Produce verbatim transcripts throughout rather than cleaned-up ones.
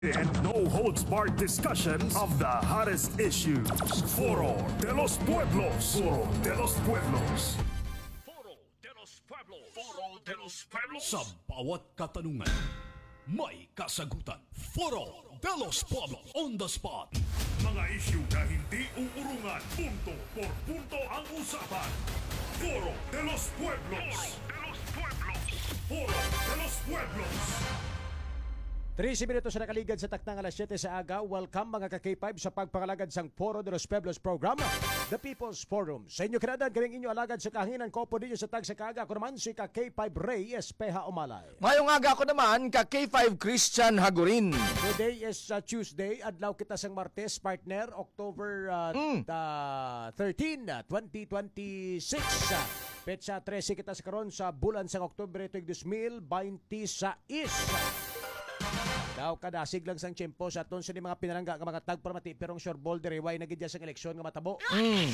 and no-holds-barred discussion of the hottest issues. Foro de los Pueblos. Foro de los Pueblos. Foro de los Pueblos. Foro de los Pueblos. Sa bawat katanungan, may kasagutan. Foro de los Pueblos on the spot. Mga issue na hindi uurungan. Punto por punto ang usapan. Foro de los Pueblos. De los Pueblos. Foro de los Pueblos. trisi minutos na nakaligad sa taknang alas siyete sa aga. Welcome mga ka-K five sa pagpangalagad sang Foro de los Pueblos program, The People's Forum. Sa inyo kinadan, kaming inyo alagad sa kahinan ko po ninyo sa tag sa kaga. Ako naman si ka-K five Ray Espeja Umalay. Ngayong aga ako naman, ka-K five Christian Hagurin. Today is uh, Tuesday. Adlaw kita sang Martes, partner. October uh, Mm. uh, thirteen, twenty twenty-six. Uh, Petsa trese kita sa karon sa bulan sang Oktubre tuig two thousand twenty-six. Daw kadasig lang sang tiyempo sa aton sa mga pinarangga nga mga tagparmati perong sure boulder way nagidya sang eleksyon nga matabo. Mm.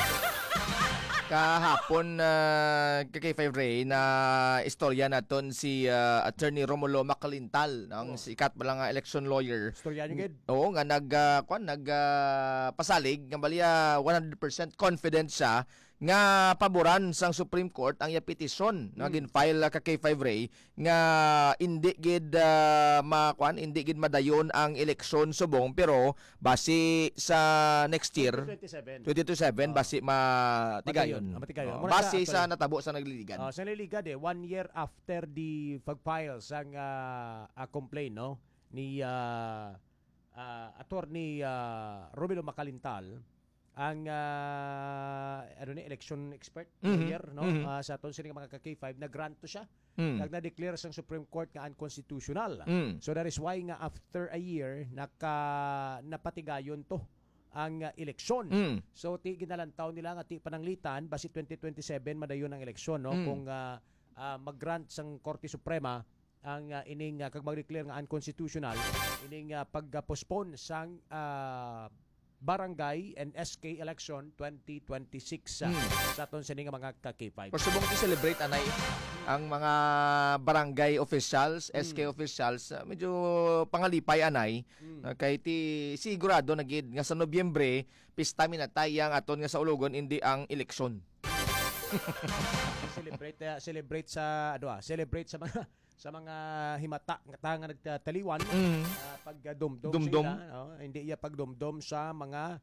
Kahapon, uh, ka-K five Ray, na istorya naton si uh, Attorney Romulo Macalintal, ng Oh. sikat ba lang nga election lawyer. Storya nyo gid. Oo, nga nag, uh, kwan, nag uh, pasalig, nga baliya one hundred percent confident siya nga paboran sang Supreme Court ang iya petisyon nga gin-file ka K five Ray nga indi gid uh, makwan indi gid madayon ang eleksyon subong, pero base sa next year twenty-seven. twenty twenty-seven Oh. base matigayon. Ah, matigayon. Oh, Muna base sa- sa natabo sa nagliligan. Uh, sa liligad eh, one year after the pag-file sang uh, uh, complaint no ni uh, uh, attorney uh, Romilo Macalintal, ang uh, ano ni election expert Mhm. lawyer no Mhm. uh, sa aton sini mga ka K five na grant to siya. Mm. Nag na-declare sang Supreme Court nga unconstitutional. Mm. So that is why nga after a year naka napatigayon to ang uh, eleksyon. Mm. So ti ginalantaw nila nga ti pananglitan basi twenty twenty-seven madayon ang eleksyon no Mm. kung uh, uh, mag-grant sang Korte Suprema ang uh, ining uh, kag mag-declare nga unconstitutional ining uh, pag-postpone sang uh, barangay and S K election twenty twenty-six uh, Mm. sa aton sini nga mga ka K five. Or subong i-celebrate anay ang mga barangay officials, S K officials, uh, medyo pangalipay anay. Uh, kay ti sigurado na gid nga sa Nobyembre pista minatay ang aton nga sa Ulugon hindi ang eleksyon. celebrate uh, celebrate sa ano ah, celebrate sa mga sa mga himata nga ta nga nagtaliwan Mm. uh, pag uh, dumdum Dumdum. sila no? Hindi iya pagdumdum sa mga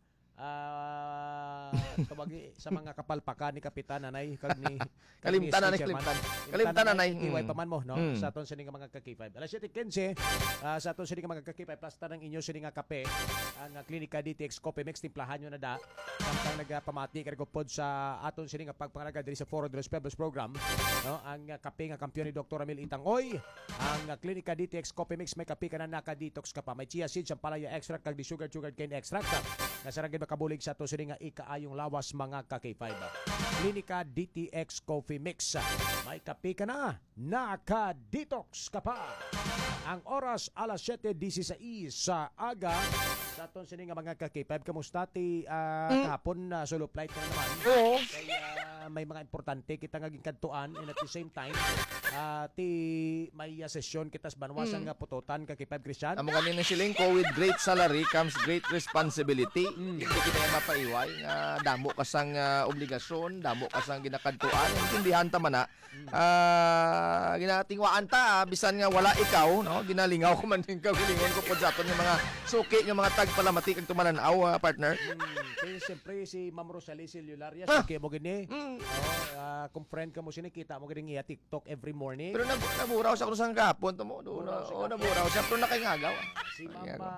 ah tawagi sa mga kapalpakan ni kapitan nanay kag ni kag ni Kalimtan S K nanay, chairman. kalimtan. Kalimtan nanay. Iway Mm. pa man mo no Mm. sa aton sini nga mga ka K five. Alas siyete quince ah, sa aton sini nga mga ka K five plus tanang inyo sini nga kape ang uh, Klinika D T X Coffee Mix timplahan nyo na da samtang nagpamati kay pod sa aton sini nga pagpangalaga diri sa Foro de los Pueblos program no ang uh, kape nga kampiyon ni Doctor Ramil Itangoy. Ang uh, Klinika D T X Coffee Mix may kape ka na naka-detox ka pa, may chia seeds, champalaya extract kag di sugar sugar cane extract nasarang gid makabulig sa aton sini nga ikaayong lawas mga ka K five. Klinika D T X Coffee Mix. May kape ka na, naka-detox ka pa. Ang oras alas siyete dieciséis sa aga sa aton sini nga mga ka K five. Kamusta ti uh, kahapon na solo flight na naman? Oo. Kaya may mga importante kita nga ginkantuan and at the same time uh, ti may uh, session kita sa banwasang nga putotan ka K five Christian. Amo ganin siling ko, with great salary comes great responsibility. Hindi kita yung mapaiway nga damo ka sang uh, obligasyon, damo ka sang ginakadtuan, intindihan ta man na. Ah, ginatingwaan ta, ah, bisan nga wala ikaw, no? Ginalingaw ko man din kagulingon ko pod sa aton nga mga suki nga mga tagpalamati kag tumananaw, ah, partner. Hmm, kaya siyempre si Ma'am Rosalie Celularia, Ah! sige mo gini. Mm. Oh, ah, kung friend ka mo siya, kita mo gini iya TikTok every morning. Pero nab naburaw siya kung saan kahapon to mo. Do na, Naburaw siya oh, kahapon. naburaw siya pero nakingagaw. Si Ma'am Nakingagaw.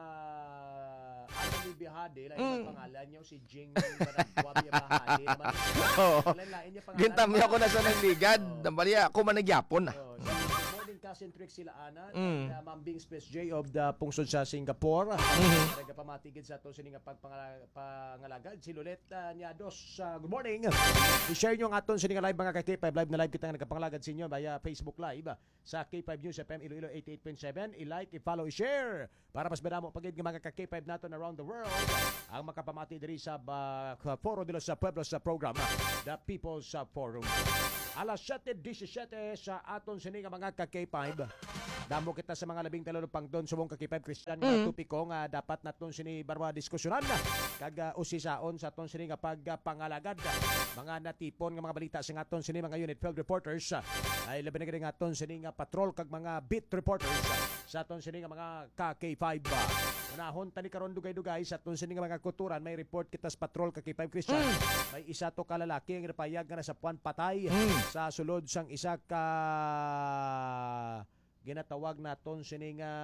uh, Ana Bihade, lain ang pangalan niyo si Jing Baragwabi Bahade naman. Oo. Lain niya pangalan. Gintami ako na sa nagligad. Dambali ako man nagyapon na. Oh, so, good morning cousin Trick sila Ana, Mm. mm. Ma'am Bing Space J of the Pungsod sa Singapore. Mm-hmm. Nagapamatigid sa to sini nga pagpangalagad si Lulet uh, niya dos. Uh, good morning. I-share niyo ang aton sini nga live mga ka K five live na live kita nga nagapangalagad sa inyo via Facebook Live uh, sa K five News F M Iloilo eighty-eight point seven. I-like, i-follow, i-share para mas bedamo pagid nga mga ka K five naton around the world. Ang makapamati diri sa uh, Foro de los Pueblos sa program uh, The People's uh, Forum. Alas siyete diecisiete sa aton sini nga mga ka K five. Damo kita sa mga labing talo pang doon sumong kakipay Christian nga tupiko nga dapat naton sini barwa diskusyonan na kag uh, usisaon sa aton sini nga pagpangalagad mga natipon nga mga balita sa aton sini mga unit field reporters uh, ay labi na gid nga aton sini nga patrol kag mga beat reporters uh, sa aton sini nga mga K K five ba. Unahon tani karon dugay-dugay sa aton sini nga mga kulturan may report kita sa patrol kag K five Christian. May isa to ka lalaki nga napayag nga nasa puan patay sa sulod sang isa ka ginatawag naton sini nga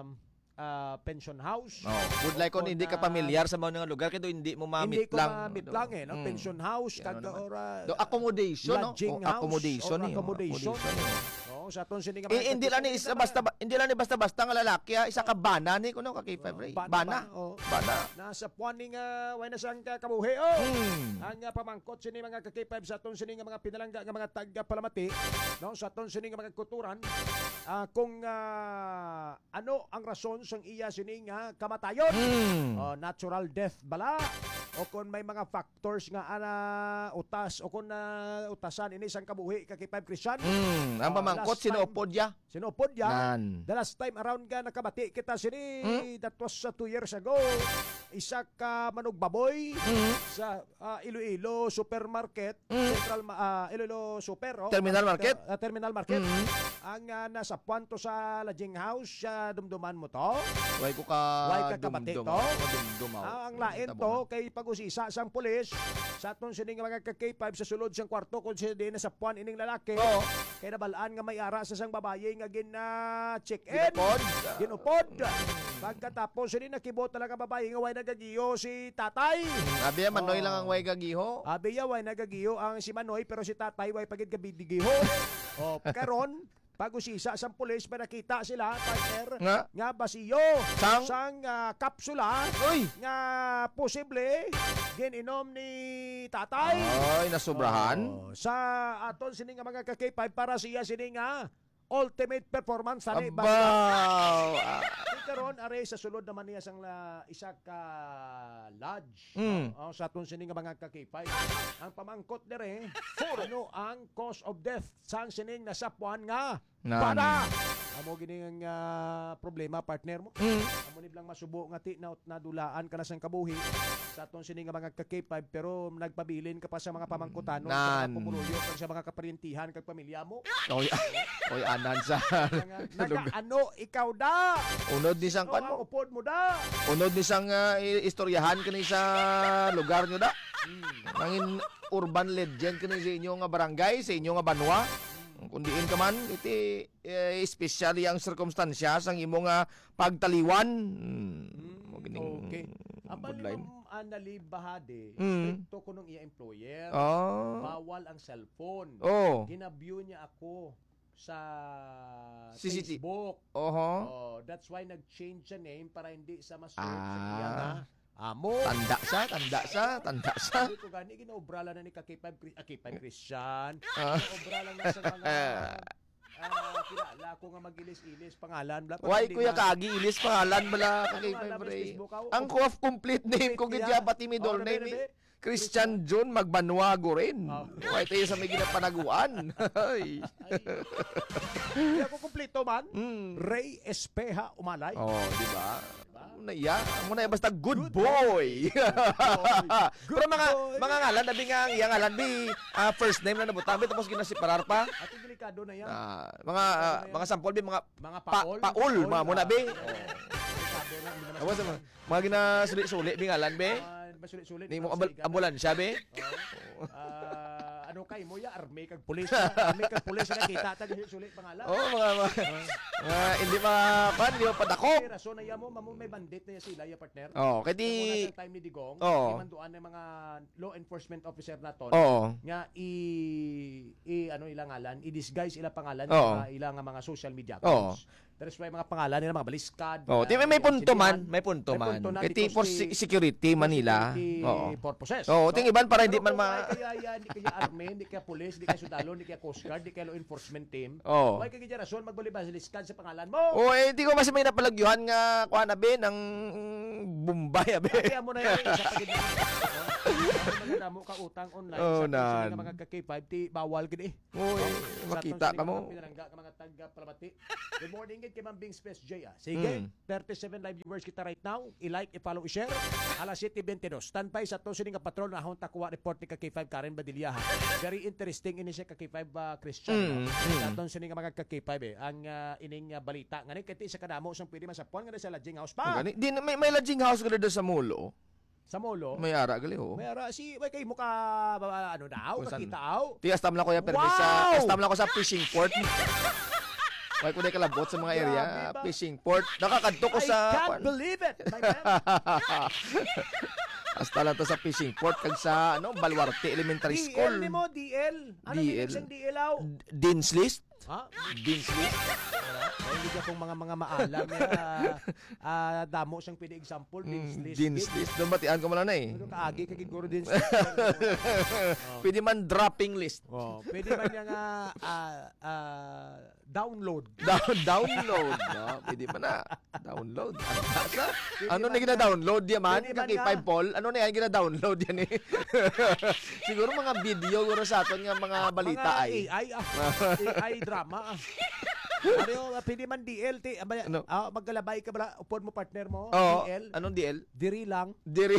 uh, pension house. Oh, good like kung hindi ka pamilyar sa mga lugar kaya hindi mo mamit hindi ko lang. mamit lang eh, no? Mm. Pension house Yan, kag ano naman. ora Do accommodation, no? lodging O, house accommodation, or eh. accommodation. Accommodation. Oh, sa aton sini nga Eh, hindi lang ni isa basta hindi lang ni basta-basta nga lalaki ha. Isa ka bana ni kuno ka K five Ray. Bana Bana. ba? Oh. Bana. Nasa puan ni nga way na sang kabuhi oh. Hmm. Ang uh, pamangkot sini mga K five sa aton sini nga mga pinalangga nga mga taga palamati, no, sa aton sini nga mga kulturan, ah, kung ah, ano ang rason sang iya sini nga kamatayon. Hmm. Oh, natural death bala o kung may mga factors nga ana utas o kung na utasan ini sang kabuhi ka K five Christian. Hmm. Ang Oh, pamangkot last time- sinupod ya. Sinupod ya. Nan. The last time around ka nakabati kita sini, Hmm? that was uh, two years ago. Isa ka manug baboy Hmm. sa ah, Iloilo Supermarket, Hmm. Central ma- ah, Iloilo Super, oh, Terminal Market? Ah, Terminal Market. Hmm. Ang ah, nasa puanto sa Lajing House, sa dumduman mo to. Way ko ka Way ka kabati dumdum, to? oh. Dumdum, oh. Ah, ang lain to kay pag-usisa sang pulis sa aton sini nga mga K five sa sulod sang kwarto kung sila din sa puan ining lalaki. Oo. Kay nabalaan nga may ara sa sang babaye nga gina check-in. Ginupod. Ginupod. Pagkatapos sini nakibot talaga babaye nga way nagagiyo si tatay. Abi manoy Oh. lang ang way gagiho. Abi ya way nagagiyo ang si Manoy pero si tatay way pagid gabidigiho. O karon pag-usisa sang pulis pa nakita sila partner Nga. nga basiyo Sang? sang ah, kapsula Uy. nga posible gininom ni tatay. Ay, nasubrahan. Oh, sa aton sini nga mga ka-K five para siya sini nga ultimate performance tani Abaw. Ah, karon are sa sulod naman niya sang la, isa ka lodge Mm. no? Oh, sa aton sini nga mga ka-K five ang pamangkot dire ano ang cause of death sang sining nasapuan nga Nan. bana amo gini nga problema partner mo. Mm. Amo ni lang masubo nga ti na nadulaan ka na sang kabuhi sa aton sini nga mga ka-K five pero nagpabilin ka pa sa mga pamangkutanon sa mga Nan. pumuluyo kag sa mga kaparintihan kag pamilya mo. Oy, oy anan sa Naga ano ikaw da. unod ni sang O, kwan ang mo. upod mo da. Unod ni sang ah, i- istoryahan kani sa lugar nyo da. Nangin urban legend kani sa inyo nga barangay, sa inyo nga banwa. Kung diin ka man, iti eh, especially ang circumstansya sang imo nga pagtaliwan. Hmm. mo gining Okay. Apan good line. Ma'am Annalyn Bahade, Mm. stricto ko nung iya employer. Oh. Bawal ang cellphone. Oh. Ginabview niya ako sa C C T V. Facebook. Oho. Oh, that's why nag-change siya name para hindi sa masuot sa Ah. iya nga amo. Tanda sa, tanda sa, tanda sa. Hindi ko gani ginobrala na ni ka K five Chris- ah, K five Christian. Ah. Ginobrala na sa mga ah, kilala ko nga magilis-ilis pangalan bla. Why Hindi kuya nga- kagi ilis pangalan bala ka kay Ano nga naman sa Febray. Facebook, ako? Ang ko of complete name ko Complete gidya niya. pati middle Oh, name nabe, eh. nabe. Christian John Magbanuago rin. Oh. Why tayo sa may ginapanaguan. Ay. Hindi ako kumpleto man. Mm. Ray Espeja Umalay. Oh, di ba? Amo na iya, amo na iya, basta good boy. Pero mga boy. mga ngalan nabi nga ang iyang ngalan bi ah, first name na nabutambi tapos ginasiparar pa. At yung delikado na yan. Ah, mga ah, mga sample bi mga mga pa, paol. paul, mga muna bi. Oh. Delikado na. Hindi naman Tapos mga, mga ginasulit-sulit bi ngalan bi. Ah, masulit-sulit. Ni mo Para sa ambul- liga na. ambulansya be. Oh. Ah, ano kay mo ya army kag pulis. Army kag pulis na kita tag sulit pangalan. Oh, mga mga, mga hindi pa pan, hindi pa padakop. May rason na yamo mamo may bandit na sila ya partner. Oh, kay di Kaya sa time ni Digong, Oo. imanduan ng mga law enforcement officer naton Oo. nga i, i ano ilang ngalan, i-disguise ilang pangalan Oo. sa ilang mga social media Oo. accounts. There's why mga pangalan nila mga baliskad. Oh, ti may, may punto man, may punto man. punto na Kay ti because for the- si- security Manila. security Oo. purposes. Oo, ting iban para hindi Pero man kung ma why kaya yan, hindi kaya army, hindi kaya police, hindi kaya sundalo, hindi kaya coast guard, hindi kaya law enforcement team. Oo. Why kaya rason magbaliban sa liskad sa pangalan mo? Oh, eh, di ko mas may napalagyuhan nga kuha na be ng Bombay abe. Kaya mo na yun, isa pa gid- Mga damo ka utang online Oh, sa nan. nga mga ka K five ti bawal gid eh. Uy, makita ka mo. Pinarangga ka mga tagga palamati. Good morning gid kay Ma'am Bing Space J. Ah. Sige, Mm. thirty-seven live viewers kita right now. I-like, i-follow, i-share. Alas seven twenty-two. Standby sa to sini nga patrol na ahon takuha report ni ka K five Karen Badilla. Ha. Very interesting ini siya ka K five uh, Christian. Mm, no? mm. Sa to sini nga mga ka K five eh. Ang uh, ining uh, balita ngani kati sa kadamo sang pwede masapon nga sa lodging house pa. Gani, di na- may may lodging house gud sa Molo. Sa molo. May ara gali ho. May ara si way kay mo ka ba- ano daw, Kung saan- kakita aw. Tigas tam lang ko ya permis sa Wow! tigas tam lang ko sa fishing port. Way ko day kalabot sa mga area, Grabe ba? fishing port. Nakakadto ko I sa can't believe it, my man. Hasta lang to sa fishing port kag sa ano Baluarte Elementary D L School. ni mo, D L. Ano D L. D L? Isang D L aw? Dean's list? Ha? Dean's list? Ay, hindi ka pong mga mga maalam. Uh, uh, damo siyang pwede example. Dean's Mm, list. Dean's list. Doon batian ko muna na eh. Ano kaagi ka siguro Dean's list. Pwede man dropping list. Oh, pwede man niya nga ah, ah, download. Down, download. No? Pwede pa na. Download. Asa? Ano na gina-download yan man? Pwede man Kaki nga. five Paul? Ano na yan gina-download yan eh? Siguro mga video guro sa aton nga mga balita mga ay. A I, ah. A I drama. Ah. Ano, pwede man D L. Ti, aba, Ano? ah, magkalabay ka ba? Upod mo partner mo? Oo. D L? Anong D L? Diri lang. Diri.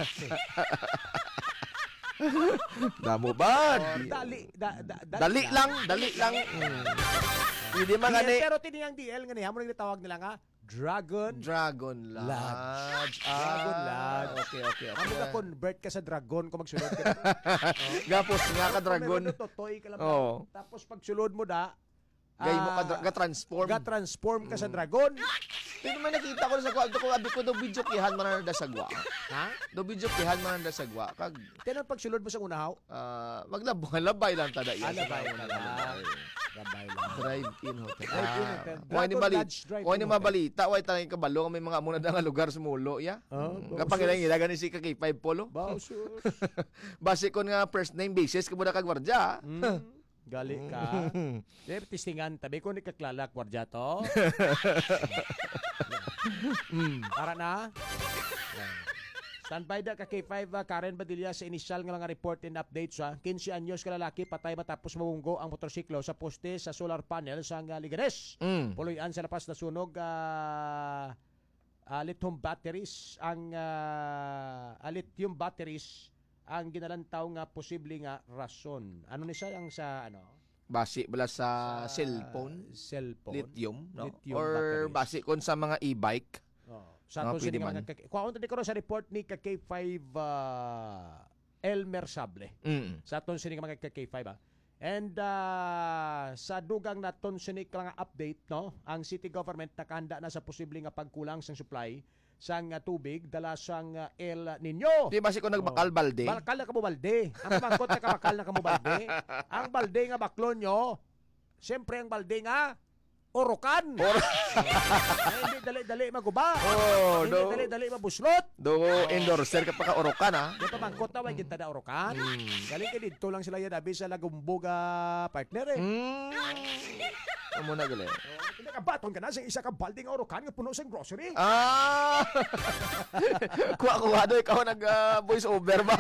Damo ba? Oh, dali, da, da, Dali lang, dali lang. Mm. Pwede man D L, gani. pero tiniyang D L nga niya, mo nang tawag nila nga, Dragon. Dragon Lodge. Lodge. Ah, Dragon Lodge. Okay, okay, okay. Amo ka convert ka sa dragon kung magsulod ka. Gapos nga ka dragon. Meron to, toy ka lang. Oo. Tapos pag sulod mo da, Gay mo ka, ah, dra- ka transform. ga-transform ka sa dragon. Pero may nakita ko sa sagwa. Ito ko abi ko do video kihan man na sagwa. Ha? Do video kihan man na sagwa. Kag Tinan pag sulod mo sa unahaw, ah maglabay labay lang tada Ah, iya. labay ka lang. gabay lang. Drive-in hotel. Drive-in Ah, hotel. Kuha ni Dragon bali. Lodge Drive-in Kuha ni hotel. mabalita. Way tanay kabalo may mga muna nga lugar sa mulo ya. Oh, Kapag ilang ilagan ni si ka K five polo. Bausus. Base kon nga first name basis kamo na kagwardya. Mm, gali ka. Dep tistingan tabi ko ni kaklala kwarja to. Mm. Para na. Standby da ka K five uh, Karen Badilla sa initial nga mga report and updates ha. fifteen anyos ka lalaki patay matapos mabunggo ang motorsiklo sa poste sa solar panel sa uh, Liganes. Mm. Puloy-an sa lapas na sunog uh, uh, lithium batteries ang uh, uh, lithium batteries ang ginalantaw nga posible nga rason. Ano ni siya ang sa ano? Base bala sa Sa cellphone, Cellphone. lithium, no? Lithium Or batteries. base kon sa mga e-bike. Oh. Sa Mga ato pwede sini man. mga kak- kuha unta di ko sa report ni ka K five uh, Elmer Sable. Mm. Sa aton sini mga ka K five ah. And uh, sa dugang naton sini ka nga update no, ang city government nakahanda na sa posible nga pagkulang sa supply sang uh, tubig dala sang uh, El Nino. Di base kon nagbakal balde. Bakal na kamo balde. Ang pamangkot na kabakal na kamo balde. Ang balde nga baklon nyo, siyempre ang balde nga orokan. Or Ay, hindi dali-dali maguba. Oh, hindi do. dali-dali mabuslot. do endorser ka pa ka orokan ha. Di pa bangkot na, way ginta na orokan. Galing ka dito lang sila yan, abi sa lagumbuga partner eh. Mm. Amo na gali. Oh, Pinakabaton ka na sa isa ka balding orokan nga puno sa grocery. Ah. Kuha-kuha do ikaw nag ah, voice over ba?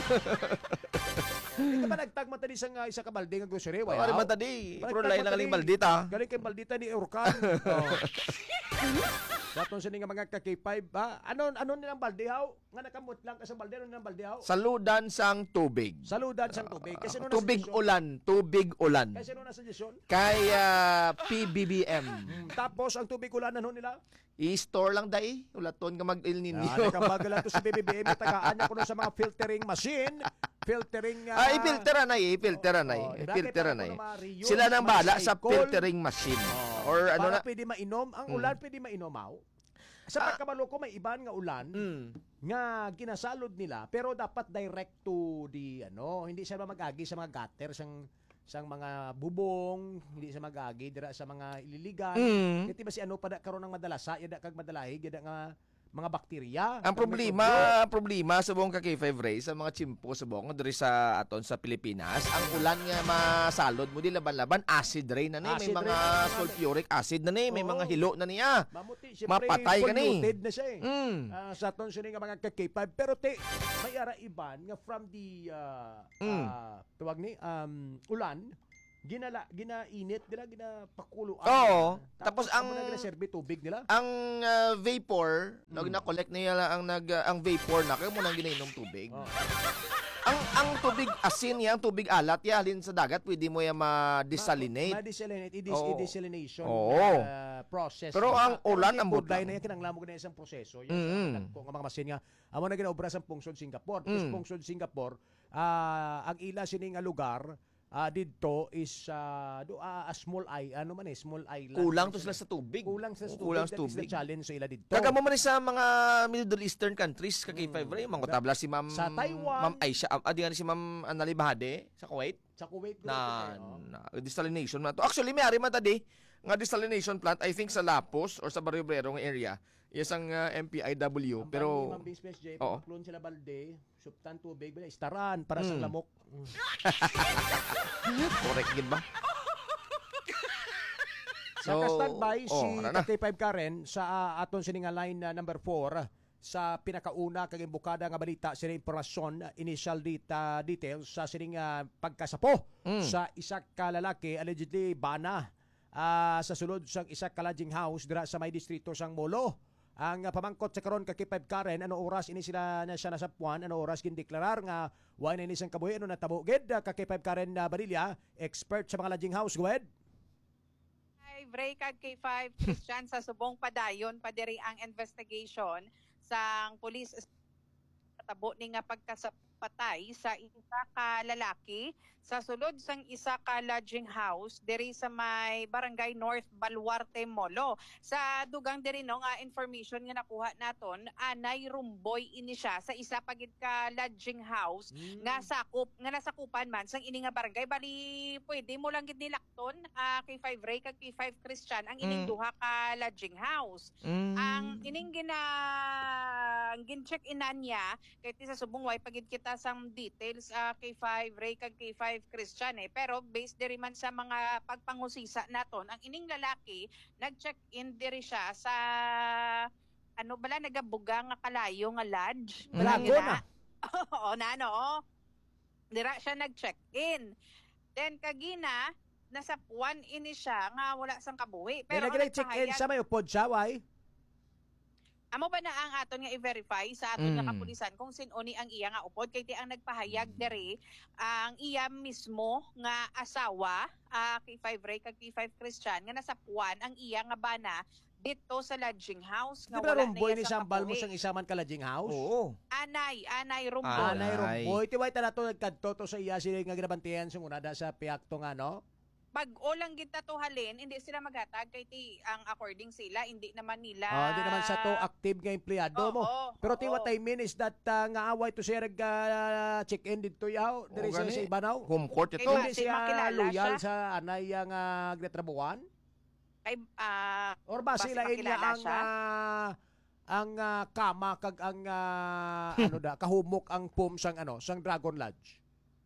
Hindi ka ba nagtagma tadi sa nga isa ka balding nga grocery? Wala Wayaw. man tadi. Balik Pro tag lain mo lang galing tadi. baldita. Galing kay baldita ni orokan. Oh. Daton sa nga mga ka K five ba? Ano ano nilang baldehaw? Nga nakamot lang ka sa balde ano nilang baldehaw? Saludan sang tubig. Saludan sang tubig. Kasi no Tubig ulan, tubig ulan. Kasi no nasa suggestion. Kay ah, P B B M. Mm, tapos ang tubig ulan ano nila? I-store lang dai. Ulaton ka mag-El Nino. Ah, nakabagalan to sa B B B M, tagaan niya ko sa mga filtering machine, filtering uh, Ah, i-filtera na eh, i-filtera na oh, eh, iba i-filtera kay na eh. para ko ma-reuse, Sila nang bahala sa ma-recycle. filtering machine. Or ano para na? pwede mainom, ang Mm. ulan pwede mainom aw. Sa pagkabalo ko may iban nga ulan Mm. nga ginasalod nila pero dapat direct to the ano, hindi siya magagi sa mga gutter sang sang mga bubong, hindi siya magagi dira sa mga ililigan. Mm. Kiti ba si ano pa da karon ng madalasa, yada kag madalahi, yada nga mga bakterya. Ang problema, ang problema sa buong ka K five Ray sa mga chimpo sa buong diri sa aton sa Pilipinas, ang ulan nga masalod mo di laban-laban acid rain na ni, may Acid mga rain. sulfuric acid na ni, may Oo. mga hilo na niya. Mamuti, siyempre, Mapatay ka ni. polluted na siya eh. Mm. Ah, sa aton sini nga mga ka-K five. Pero te, may ara iban nga from the uh, Mm. ah, tawag ni um, ulan, ginala ginainit nila, ginapakulo. Oo. Tapos ang- na ginaserbi tubig nila. Ang ah, vapor, Mm. mm. na-collect niya lang ang nag ah, ang vapor na kay mo nang ginainom tubig. Oh. Ang ang tubig asin ya, ang tubig alat ya halin sa dagat, pwede mo ya ma-desalinate. Ma-desalinate, i-dis- Oo. i-desalination Oo. uh, process. Pero na. ang ulan, ang buday butang. na yan, kinanglan mo na isang proseso. Yan, Mm-mm. mm Kung ang mga masin nga, amo na ginaobra sa Pungsod, Singapore. Tapos Mm. Pungsod, Singapore, ah, ang ila sini nga lugar, ah, dito is ah, do, ah, a small island, ano man eh, small island. Kulang to sila sa tubig. Kulang sa tubig. Kulang sa That is the tubig. challenge sa ila dito. Kaga mo man sa mga Middle Eastern countries ka K five Ray, mga tabla si Ma'am Sa Taiwan. Ma'am Aisha, ah, di nga si Ma'am Anali Bahade sa Kuwait Sa Kuwait, na, grabe, oh. na desalination man to. Actually, may ari man tadi nga desalination plant I think sa Lapos or sa Barrio Obrero nga area. Yes ang uh, M P I W Ang pero Ma'am Business J, Oo. pagklon sila balde, suptan tubig, bila istaran para sa Mm. lamok. correct gid ba? So, Naka-standby oh, si ano na? K five Karen sa uh, aton sining nga line na number four sa pinakauna kag imbukada nga balita sila impormasyon, uh, initial data details sa sining uh, pagkasapo Mm. sa isa ka lalaki allegedly bana ah, sa sulod sa isa ka lodging house dira sa may distrito sang Molo. Ang uh, pamangkot sa karon ka K five Karen, ano oras ini sila na siya nasapuan, ano oras gindeklarar nga wa na ini sang kabuhi, ano natabo gid uh, ka K five Karen na Barilla, expert sa mga lodging house. Go ahead. Ray kag K five Christian sa subong padayon padiri ang investigation sang pulis tabo ni nga pagkasapatay sa isa ka lalaki sa sulod sang isa ka lodging house diri sa may Barangay North Baluarte Molo. Sa dugang diri no nga information nga nakuha naton, anay rumboy ini siya sa isa pagid ka lodging house nga sakop nga nasakupan man sang ini nga barangay, bali pwede mo lang gid nilakton uh, K five Ray kag K five Christian ang ining Mm. duha ka lodging house. Mm. Ang ining gina gin-check inan niya kay ti sa subong way pagid kita sang details uh, K five Ray kag K five Christian eh, pero based diri man sa mga pagpangusisa naton, ang ining lalaki nag-check in diri siya sa ano bala nagabuga nga kalayo nga lodge. Mm. Bala Lago gina. na. Oo na no. Dira siya nag-check in. Then kagina nasa puwan ini siya nga wala sang kabuhi. Pero Pero naging check-in nagpahayag- sa may upod siya, why? Amo ba na ang aton nga i-verify sa aton nga Mm. kapulisan kung sino ni ang iya nga upod kay ti ang nagpahayag dere ang iya mismo nga asawa uh, K five Ray kag K five Christian nga nasa puwan ang iya nga bana dito sa lodging house Di nga ba wala rumboy na ni iya sa Sambal mo kabuhi. sang isa man ka lodging house? Oo. Anay, anay rumboy. Ah, Anay Anay. rumboy. Tiway ta nato nagkadto to sa iya sila nga ginabantiyan sa una da sa piakto nga no? Pag o lang gid to halin, hindi sila maghatag kay ti ang according sila hindi naman nila. Ah, di naman sa to active nga empleyado mo. Oo, Pero ti oo. what I mean is that uh, nga away to siya nag uh, check-in dito yaw. Diri siya gani. sa Ibanaw. Home court ito. Kay Hindi Basi, siya makilala loyal siya? sa anay yang uh, ginatrabuhan? Kay ah, Or ba Basi sila niya makilala ang siya? ah, ang ah, kama kag ang ah, ano da kahumok ang pum sang ano sang Dragon Lodge.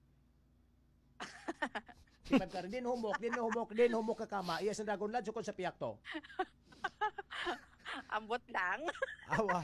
Sipag ka rin, din humok, din humok, din humok ka kama. Iya sa Dragon Lodge o kung sa piyak to. ambot lang. Awa.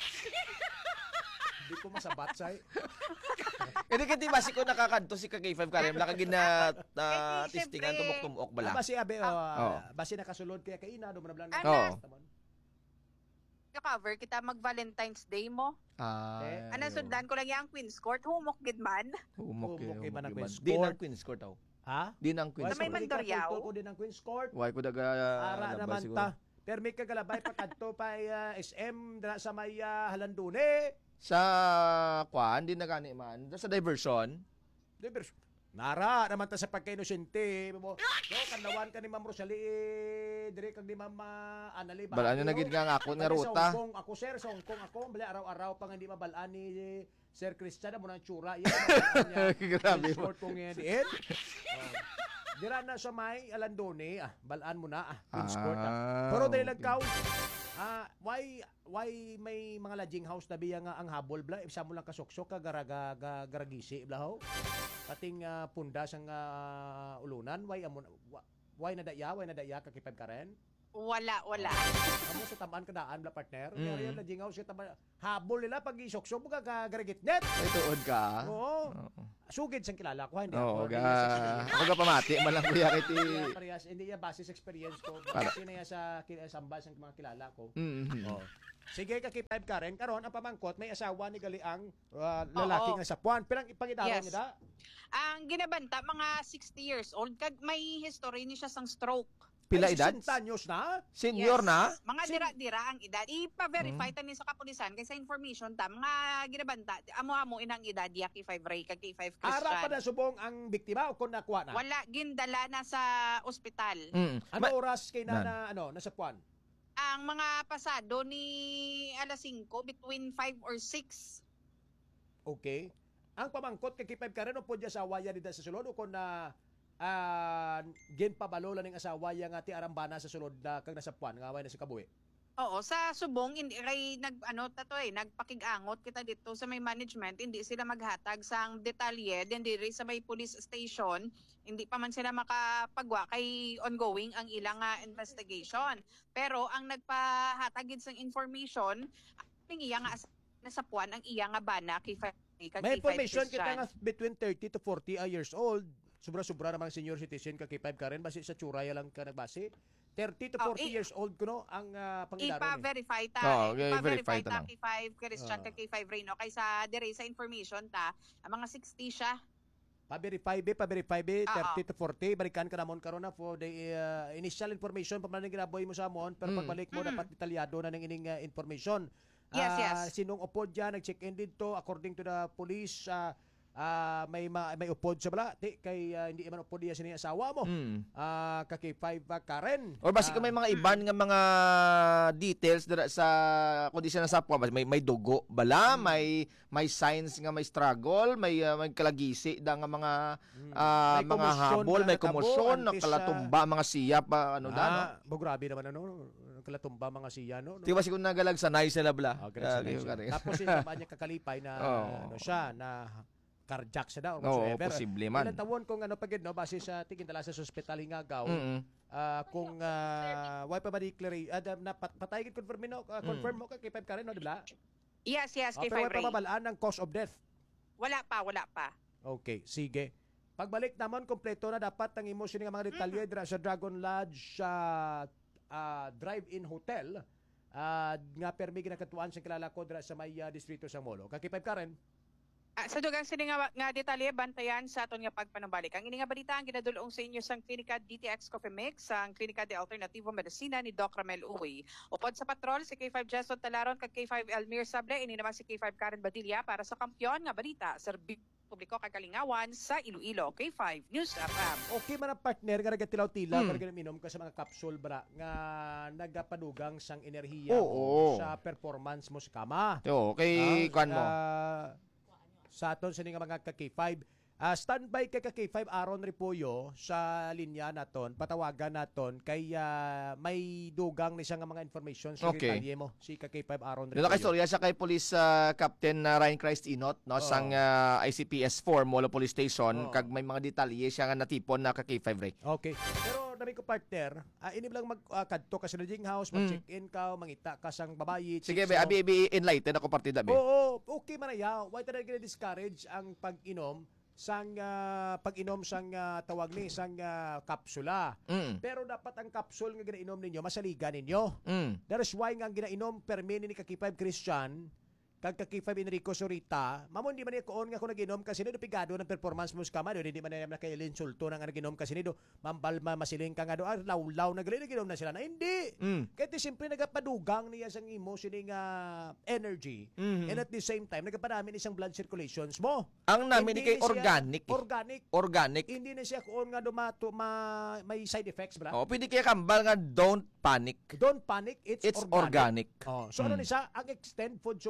Hindi ko masabat say. Hindi kiti basi ko nakakadto si ka K five Karen, laka gina uh, Eh, testingan siyempre. tumok-tumok Ah, bala. basi abe, Ah. uh, Oo. basi nakasulod kaya kaina do man lang. Ana. Oo. Cover kita mag Valentine's Day mo. Ah. Eh, Ana sundan ko lang yang Queen's Court humok gid man. Humok Humok kay humok manang yun. Queen's Di Court. nang Queen's Court aw. Ha? Di nang Queen's Sa may Court. Mandurriao? Ko din ang Queen's Court. Why ko daga Ara labas naman siguro. ta. Pero may kagalabay pa kadto pa uh, S M dra sa may uh, Halandune. Sa kwan di na gani man. Sa diversion. Di ba? Nara naman ta sa pagka-inosente mo. No, kanawan ka ni Ma'am Rosalie eh, dire kag ni Ma'am uh, Anali ba? Balaan nyo na gid nga ako nga ruta. Sa Hong Kong, ako sir, sa Hong Kong ako, bali araw-araw pa nga hindi mabalaan ni eh, Sir Christian mo nang tsura. Yan, Grabe mo. Short kong yan diin. Oh. Dira na sa may Alandone, ah, balaan mo na, ah, Queen's Court. Ah. Ah, Pero dahil okay. nagkaw, Ah, why why may mga lodging house na biya nga ang habol bla isa mo lang kasuksok ka garaga ga, garagisi bla ho. Pating uh, pundas ang uh, ulunan why amon wa- why na daya why na daya kakipad ka ren. Wala, wala. Amo sa tamaan kadaan bla partner. Mm. Kaya yung lodging house yung taba habol nila pag isuksok mo ka garagit net. Ay, tuod ka. Oo. Oo. Sugid sang kilala ko hindi Oo, ako. ga. Hindi sa experience. Ako ga pamati man lang kuya kay ti. Kaya parehas, hindi yan base sa experience ko. Para- Kasi na yan sa ki- sambas ng mga kilala ko. Mm. Oh. Sige ka five ka rin. Karon ang pamangkot may asawa ni Galiang uh, lalaki Oo. nga sa puwan. Pilang ipangitaron Yes. niya da? Ang ginabanta, mga sixty years old, kag may history ni siya sang stroke. Pila Ay, edad? sesenta anyos na? Senior Yes. na? Mga Sin- dira-dira ang edad. Ipa-verify tani sa kapulisan kay sa information ta mga ginabanta amo-amo inang edad ya K five Ray kag K five Christian. Ara pa na subong ang biktima o kung nakuha na? Wala gindala na sa ospital. Mm. Ano Ma- oras kay na, Nan. na ano, nasa puwan? Ang mga pasado ni alas singko between five or six. Okay. Ang pamangkot kay five ka rin o po dya sa awaya nila sa sulod o kung na uh, gen pabalola ng asawa ya nga ti arambana sa sulod na kag nasa puwan nga away na si kabuhi. Oo, sa subong hindi kay nag ano tato eh, nagpakig-angot kita dito sa may management, hindi sila maghatag sang detalye din diri sa may police station, hindi pa man sila makapagwa kay ongoing ang ilang nga investigation. Pero ang nagpahatagid sang information, ang iya nga as- nasa puwan ang iya nga bana kay Fa- kag May K five information kita Christian. nga between thirty to forty years old. Sobra-sobra namang senior citizen ka K five ka rin. Basi sa tsuraya lang ka nagbase. thirty to Oh, forty i- years old ko no ang uh, pangidaro ni. Ipa-verify ta. Oo, okay, verify Ipa-verify ta ta lang. K five Christian Ah. kag K five Reno kaysa dire sa information ta, ang mga sixty siya. Pa-verify be, pa-verify be, Oo. thirty to forty. Balikan ka namon karon na for the uh, initial information pa man ginaboy mo sa amon. Pero Mm. pagbalik mo, Mm. dapat detalyado na ng ining uh, information. Yes, Ah, yes. Sinong upod dyan, nag-check-in dito, according to the police, ah, ah, may ma- may upod sa bala. Di, kay ah, hindi man upod diya sini asawa mo. Mm. Ah, kaki five uh, Karen. Or basi Ah, kung may mga iban nga mga details dira sa kondisyon sa puwa, may may dugo bala, may may signs nga may struggle, may uh, may kalagisi da nga mga ah, May mga komosyon habol, na may natabo, komosyon, antes sa- kalatumba, mga siyap, ah, ano da no? Ah, bo, grabe naman ano, kalatumba mga siya no. no? Di ba siguro nagalag sa nice sila bla? Ah, ganun Ah, sila kayo siya. ka rin. Tapos yung babae niya kakalipay na Oo. ano siya na carjack siya daw or Oo, whatsoever. posible man. Ilang tawon kung ano pagid no base sa tingin dala sa ospital hingagaw. Mm. Ah, kung uh, why pa ba declare uh, na pat, patay gid confirm no uh, confirm mo ka kay five ka rin no di ba? Yes, yes, Ah, K pero five why pa Ray. mabalaan ng cause of death. Wala pa, wala pa. Okay, sige. Pagbalik naman kompleto na dapat ang imo sini nga mga detalye dira sa Dragon Lodge sa ah, drive-in hotel. Ah, nga permi ginakatuan sa kilala ko dira sa may ah, distrito sa Molo. Kay five ka rin. Ah, sa dugang sini nga, nga detalye, bantayan sa aton nga pagpanabalik. Ang ini nga balita ang ginadulong sa inyo sang Klinika D T X Coffee Mix, ang Klinika de Alternativo Medicina ni Doc Ramel Uy. Upod sa patrol, si K five Jason Talaron kag K five Elmir Sable, ini naman si K five Karen Badilla para sa kampyon nga balita, serbisyo publiko kag kalingawan sa Iloilo. K five News F M. Okay man ang partner nga nagatilaw-tilaw Hmm. mm. minom ka sa mga capsule bra nga nagapadugang sang enerhiya Oo. mo sa performance mo sa kama. Yo, kay Ah, kwan mo. ah, sa aton sa nga mga ka K five. Ah, standby kay ka K five Aaron Ripoyo sa linya naton. Patawagan naton kay ah, may dugang ni siya nga mga information sa Okay. detalye mo. Si ka K five Aaron Dito kay Ripoyo. storya sa kay Police ah, Captain uh, Ryan Christ Inot no Oo. sang ah, I C P S four Molo Police Station Oo. kag may mga detalye siya nga natipon na ka K five Ray. Okay. Pero dami ko partner, ah, ini lang mag uh, kadto ka sa lodging house, Mm. mag-check-in ka, mangita ka sang babayi. Sige, chicks be, mo. abi, abi, enlighten ako partida, be. Oo, okay man ayaw. Why talaga discourage ang pag-inom sang ah, pag-inom sang ah, tawag ni sang ah, kapsula. Mm. Pero dapat ang kapsul nga ginainom ninyo masaligan ninyo. Mm. That is why nga ang ginainom permi ni Kaki five Christian kag Kaki five Enrico Sorita, mamon di man niya koon nga kung naginom kasi nido pigado ng performance mo sa kama, hindi man niya nakailin sulto nang naginom kasi nido mambalma masiling ka nga do ah, lawlaw na gali naginom na sila na hindi. Mm. Kaya ti simpre nagapadugang niya sang imo sining ah, energy Mhm. and at the same time nagapadami ni isang blood circulations mo. Ang namin ni Hindi kay siya organic. eh. Organic. Organic. Hindi na siya kuon nga dumato ma, may side effects bra. Oh, pwede kaya kambal nga don't panic. Don't panic, it's, It's organic. Oh, so ano Mm. ni siya ang extend food supplement ni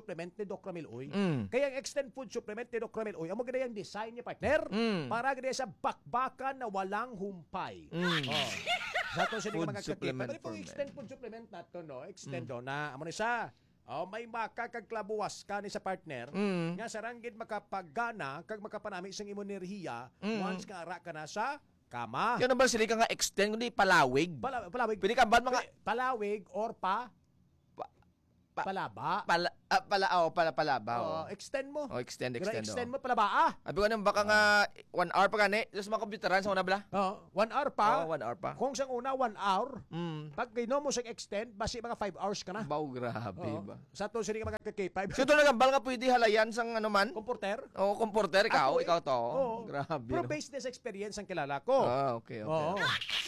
Doc Ramil Uy. Mm. Kaya ang extend food supplement ni Doc Ramil Uy, amo gid ang design niya partner Mm. para gid sa bakbakan na walang humpay. Mm. Oh. Sa to sini Food mga supplement kakita. Pero for pag men. extend food supplement nato no, extend do na amo ni sa oh, may maka kag klabuwas ka ni sa partner Mm. nga saranggid makapagana kag makapanami isang imong enerhiya Mm. once ka ara ka na sa kama. Yan naman sila ka nga extend kundi palawig. Pala, palawig. Pwede ka ba mga palawig or pa Pa- pa- palaba. pala ah, pala oh, pala palaba. Oh, Oh. extend mo. Oh, extend Gra- extend. extend oh. mo palaba ah. Abi ko nang baka nga one hour pa gani. Just mga computeran sa una bala. Oh, one hour pa. Oh, one hour pa. Kung sang una one hour, Mm. pag ginom mo sa extend, basi mga five hours ka na. Baw grabe Oo. ba. Sa to sini ka mga K five. So ito nagambal nga pwede halayan sang ano man. Comporter. Oh, comporter ikaw, Ako, eh. ikaw to. Oo. Grabe. Pero no? based din sa experience ang kilala ko. Ah, okay, okay. Oo.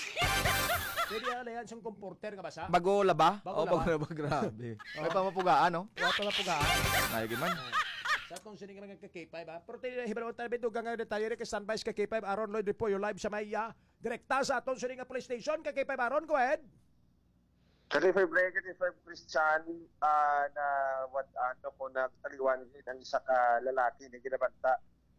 Pwede halayan siyang comporter nga ba sa? Bago laba? Bago oh, laba. bago laba, grabe. May pamapugaan, no? Wala pala pugaan. Ay, man. Sa itong sini ka mga K five ha. Pero tayo hibaw tayo bito gang detalye ka standby ka K five Aaron Lloyd po your live sa Maya. Direkta sa atong sini nga police station ka K five Aaron, go ahead. thirty-five Ray, thirty-five Christian, ah, na what ano ko na taliwan ang isa ka lalaki na ginabanta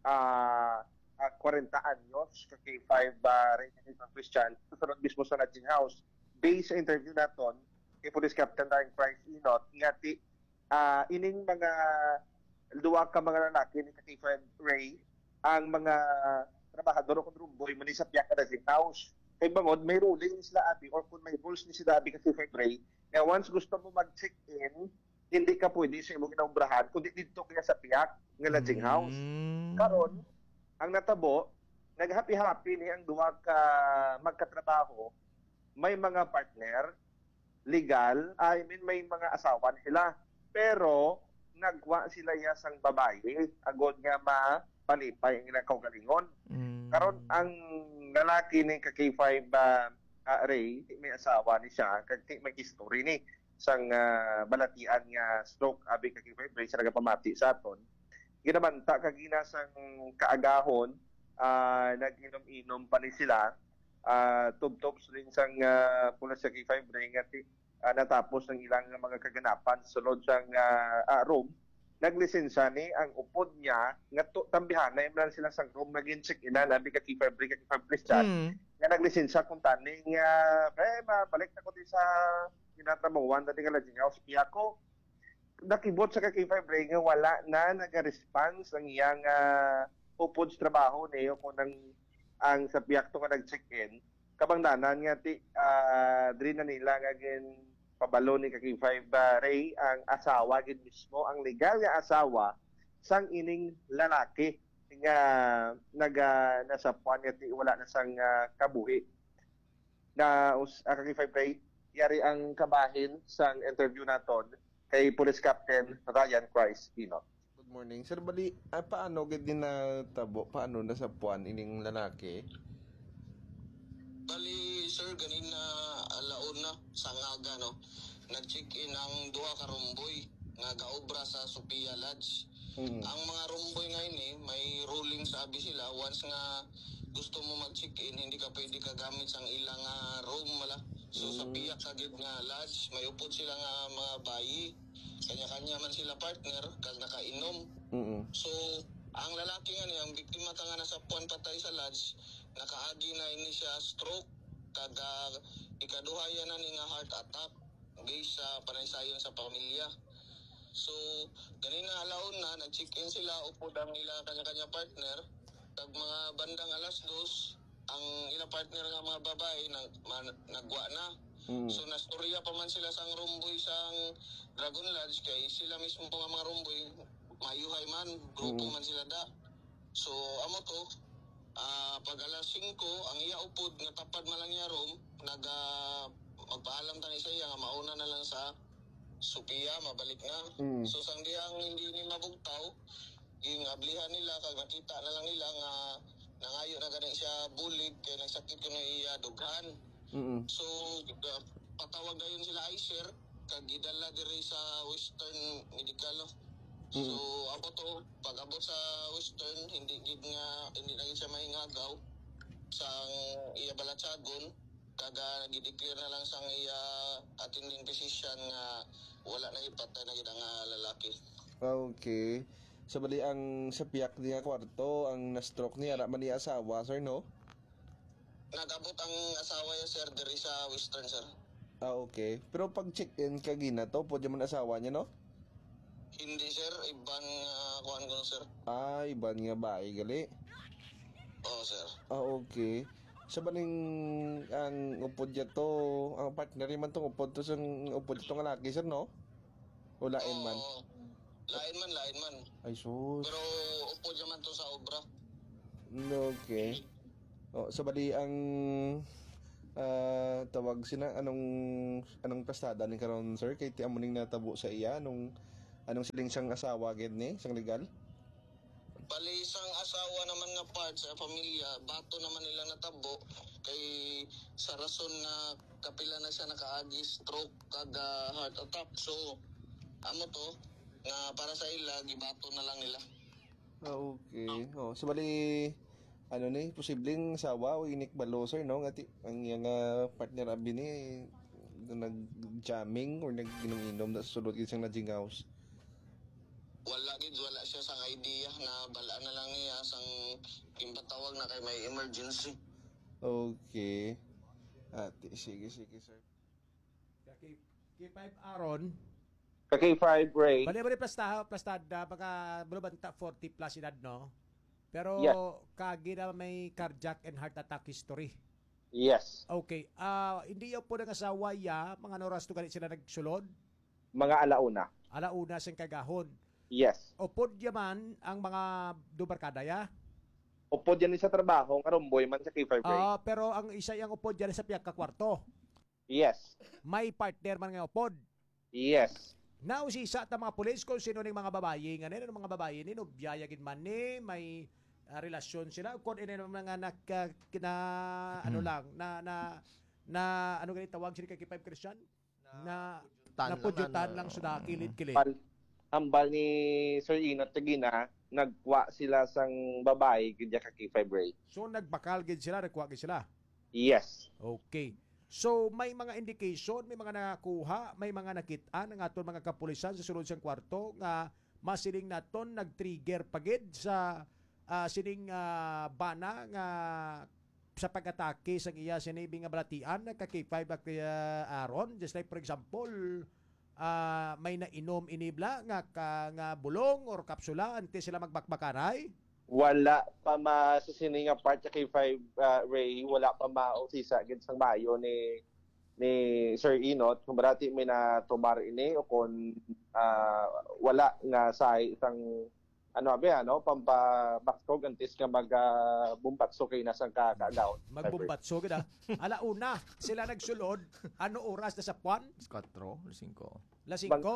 ah uh, forty anyos ka K five uh, Ray, thirty-five Christian susunod mismo sa lodging house. Based sa interview naton kay Police Captain Darren Price Inot, ingati ah ining mga duwa ka mga lalaki ni ka K five Ray ang mga trabahador ko rumboy man sa piyak ka lodging house. Kay bangod may ruling ni sila abi or kung may rules ni sila abi kasi February na once gusto mo mag-check-in hindi ka pwede sa imong inaumbrahan kundi dito kaya sa piyak nga lodging house. Mm. Karon ang natabo naghappy-happy ni ang duwa ka magkatrabaho, may mga partner legal, I mean may mga asawa na sila pero nagwa sila yasang babae agod nga mapalipay ang ilang kaugalingon. Mm. Karon ang lalaki ni ka K five uh, uh, Ray, may asawa ni siya, kag may history ni sang uh, balatian nga stroke abi ka K five Ray sa nagapamati sa aton. Ginabanta kag ginasang kaagahon uh, nag-inom-inom pa ni sila uh, tub-tub rin sang uh, pula sa K five Ray nga uh, natapos ng ilang mga kaganapan sulod sang uh, uh, room. Naglisensya ni ang upod niya nga to, tambihan na imlan sila sang room naging check-inan abi ka K five Ray ka K five Christian Mm. nga naglisensya kung tani nga eh mabalik na ko din sa ginatrabawan dati nga lodging house piya ko nakibot sa ka K five Ray nga wala na naga-response ang iyang uh, upod sa trabaho niyo kung nang ang sa piyak to nga nag-check-in kabangdanan nga ti uh, diri na nila nga gin pabalo ni ka K five uh, Ray ang asawa gid mismo ang legal nga asawa sang ining lalaki nga naga nasa puan nga ti wala na sang uh, kabuhi na us uh, ka K five Ray yari ang kabahin sang interview naton kay Police Captain Ryan Price Inot. Good morning. Sir, bali, ah, paano gid din na tabo? Paano nasa puan ining lalaki? Bali, sir, ganin na alaon na sa ngaga, no? Nag-check-in ang duha ka rumboy nga gaobra sa Sophia Lodge. Mm. Ang mga rumboy ngayon eh, may ruling sabi sila, once nga gusto mo mag-check-in, hindi ka pwede ka gamit sang ilang uh, room, mala. So, sa piyak sa gid nga lodge, may upod sila nga mga bayi. Kanya-kanya man sila partner, kag nakainom. Mm. So, ang lalaki nga niya, ang biktima ta nga nasa puan patay sa lodge, nakaagi na ini siya stroke, kag uh, ikaduhaya na ni nga heart attack based sa panaysayon sa pamilya. So, ganina alaon na, nag-check-in sila, upod ang ila kanya-kanya partner, kag mga bandang alas dos, ang ila partner nga mga babae, nag, man, nagwa na. Mm. So, nastorya pa man sila sang rumboy sang Dragon Lodge, kay sila mismo nga mga rumboy, mayuhay man, grupo Mm. man sila da. So, amo to, ah pag alas singko, ang iya upod, nga tapad man lang iya room, nag, uh, magpaalam tani sa iya, nga mauna na lang sa Sophia, mabalik na. Mm. So, sang diyang hindi ni mabugtaw, yung ablihan nila, kag nakita na lang nila nga nangayo na ganun siya bulig, kaya nagsakit ko na iya dughan. Mm. So, uh, patawag na yun sila Iser, kag gidala diri sa Western Medical. No? So, Mm. abo to, pag abot sa Western, hindi gid nga, hindi na gid siya mahingagaw sang iya balatsagon, kaga nagideclare na lang sang iya attending physician nga wala na ipatay na gid ang ah, lalaki. Okay. Sa bali ang sa piyak niya kwarto, ang na-stroke niya, ra man niya asawa, sir, no? Nagabot ang asawa niya, sir, diri sa Western, sir. Ah, okay. Pero pag check-in kagina to, pwede man asawa niya, no? Hindi, sir. Ibang uh, kuhan ko, sir. Ah, iban nga ba, gali? Oo, sir. Ah, okay. Sa baling ang upod niya to, ang partner man tong upod to, sang upod to nga laki, sir, no? O lain man? Oo. Lain man, lain man. Ay, sus. Pero upo naman to sa obra. Okay. Oh, sa bali ang ah, tawag sina anong anong pastada ni karon, sir, kay ti amuning natabo sa iya anong anong siling siyang asawa gid ni sang legal? Bali isang asawa naman nga part sa pamilya, bato naman nila natabo kay sa rason na kapila na siya nakaagi stroke kag ah, heart attack. So amo to nga para sa ila gibato na lang nila. Ah, okay. Oh, sa bali ano ni posibleng asawa o inik balo, sir, no, nga ti ang iyang ah, partner abi ni nag-jamming or nag-inom na sulod gid siyang lodging house. Wala gid, wala siya sang idea na bala na lang niya sang impatawag na kay may emergency. Okay. Ate, sige, sige, sir. Kay K five Aaron, Kay five Ray. bali-bali plasta plastada baka bulubanta forty plus edad, no? Pero Yes. kagi na may cardiac and heart attack history. Yes. Okay. Ah, hindi yaw po ng asawa ya, mga oras to ganit sila nagsulod. Mga alauna. Alauna sing kagahon. Yes. Upod yaman ang mga dubarkada ya. Upod yan sa trabaho, karumboy man sa K five Ray. Ah, pero ang isa yang upod yan sa piyak ka kwarto. Yes. May partner man nga upod. Yes. Now si isa ta mga pulis kung sino ning mga babae nga nino mga babae ni no biyayagin man ni may ah, relasyon sila kung ino mga nak na ano lang na na na ano ganito tawag sila kay five Christian na Tan napudyutan lang, lang ano. suda kilid-kilid. Ambal, ambal ni Sir Inot Tagina, nagwa sila sang babae kaya ka K five Ray. So nagbakal gid sila, nakuha gid sila. Yes. Okay. So may mga indication, may mga nakakuha, may mga nakita ng aton mga kapulisan sa sulod siyang kwarto nga masiling naton nag-trigger pagid sa ah, sining ah, bana nga sa pag-atake sa iya sinibi nga balatian na ka K five at kaya Aaron, just like for example ah, may nainom inibla nga ka, nga bulong or kapsula antes sila magbakbakaray. Wala pa ma sa sini nga part sa K five uh, Ray, wala pa mausisa gid sang bayo ni ni Sir Inot kung barati may natubar ini o kung ah, wala nga sa isang ano abi ano pampabaskog antes nga mag uh, bumbatso kay nasang kagaon. Magbumbatso gid ah. Alauna sila nagsulod, ano oras na sa puwan? Cuatro, cinco. Las cinco.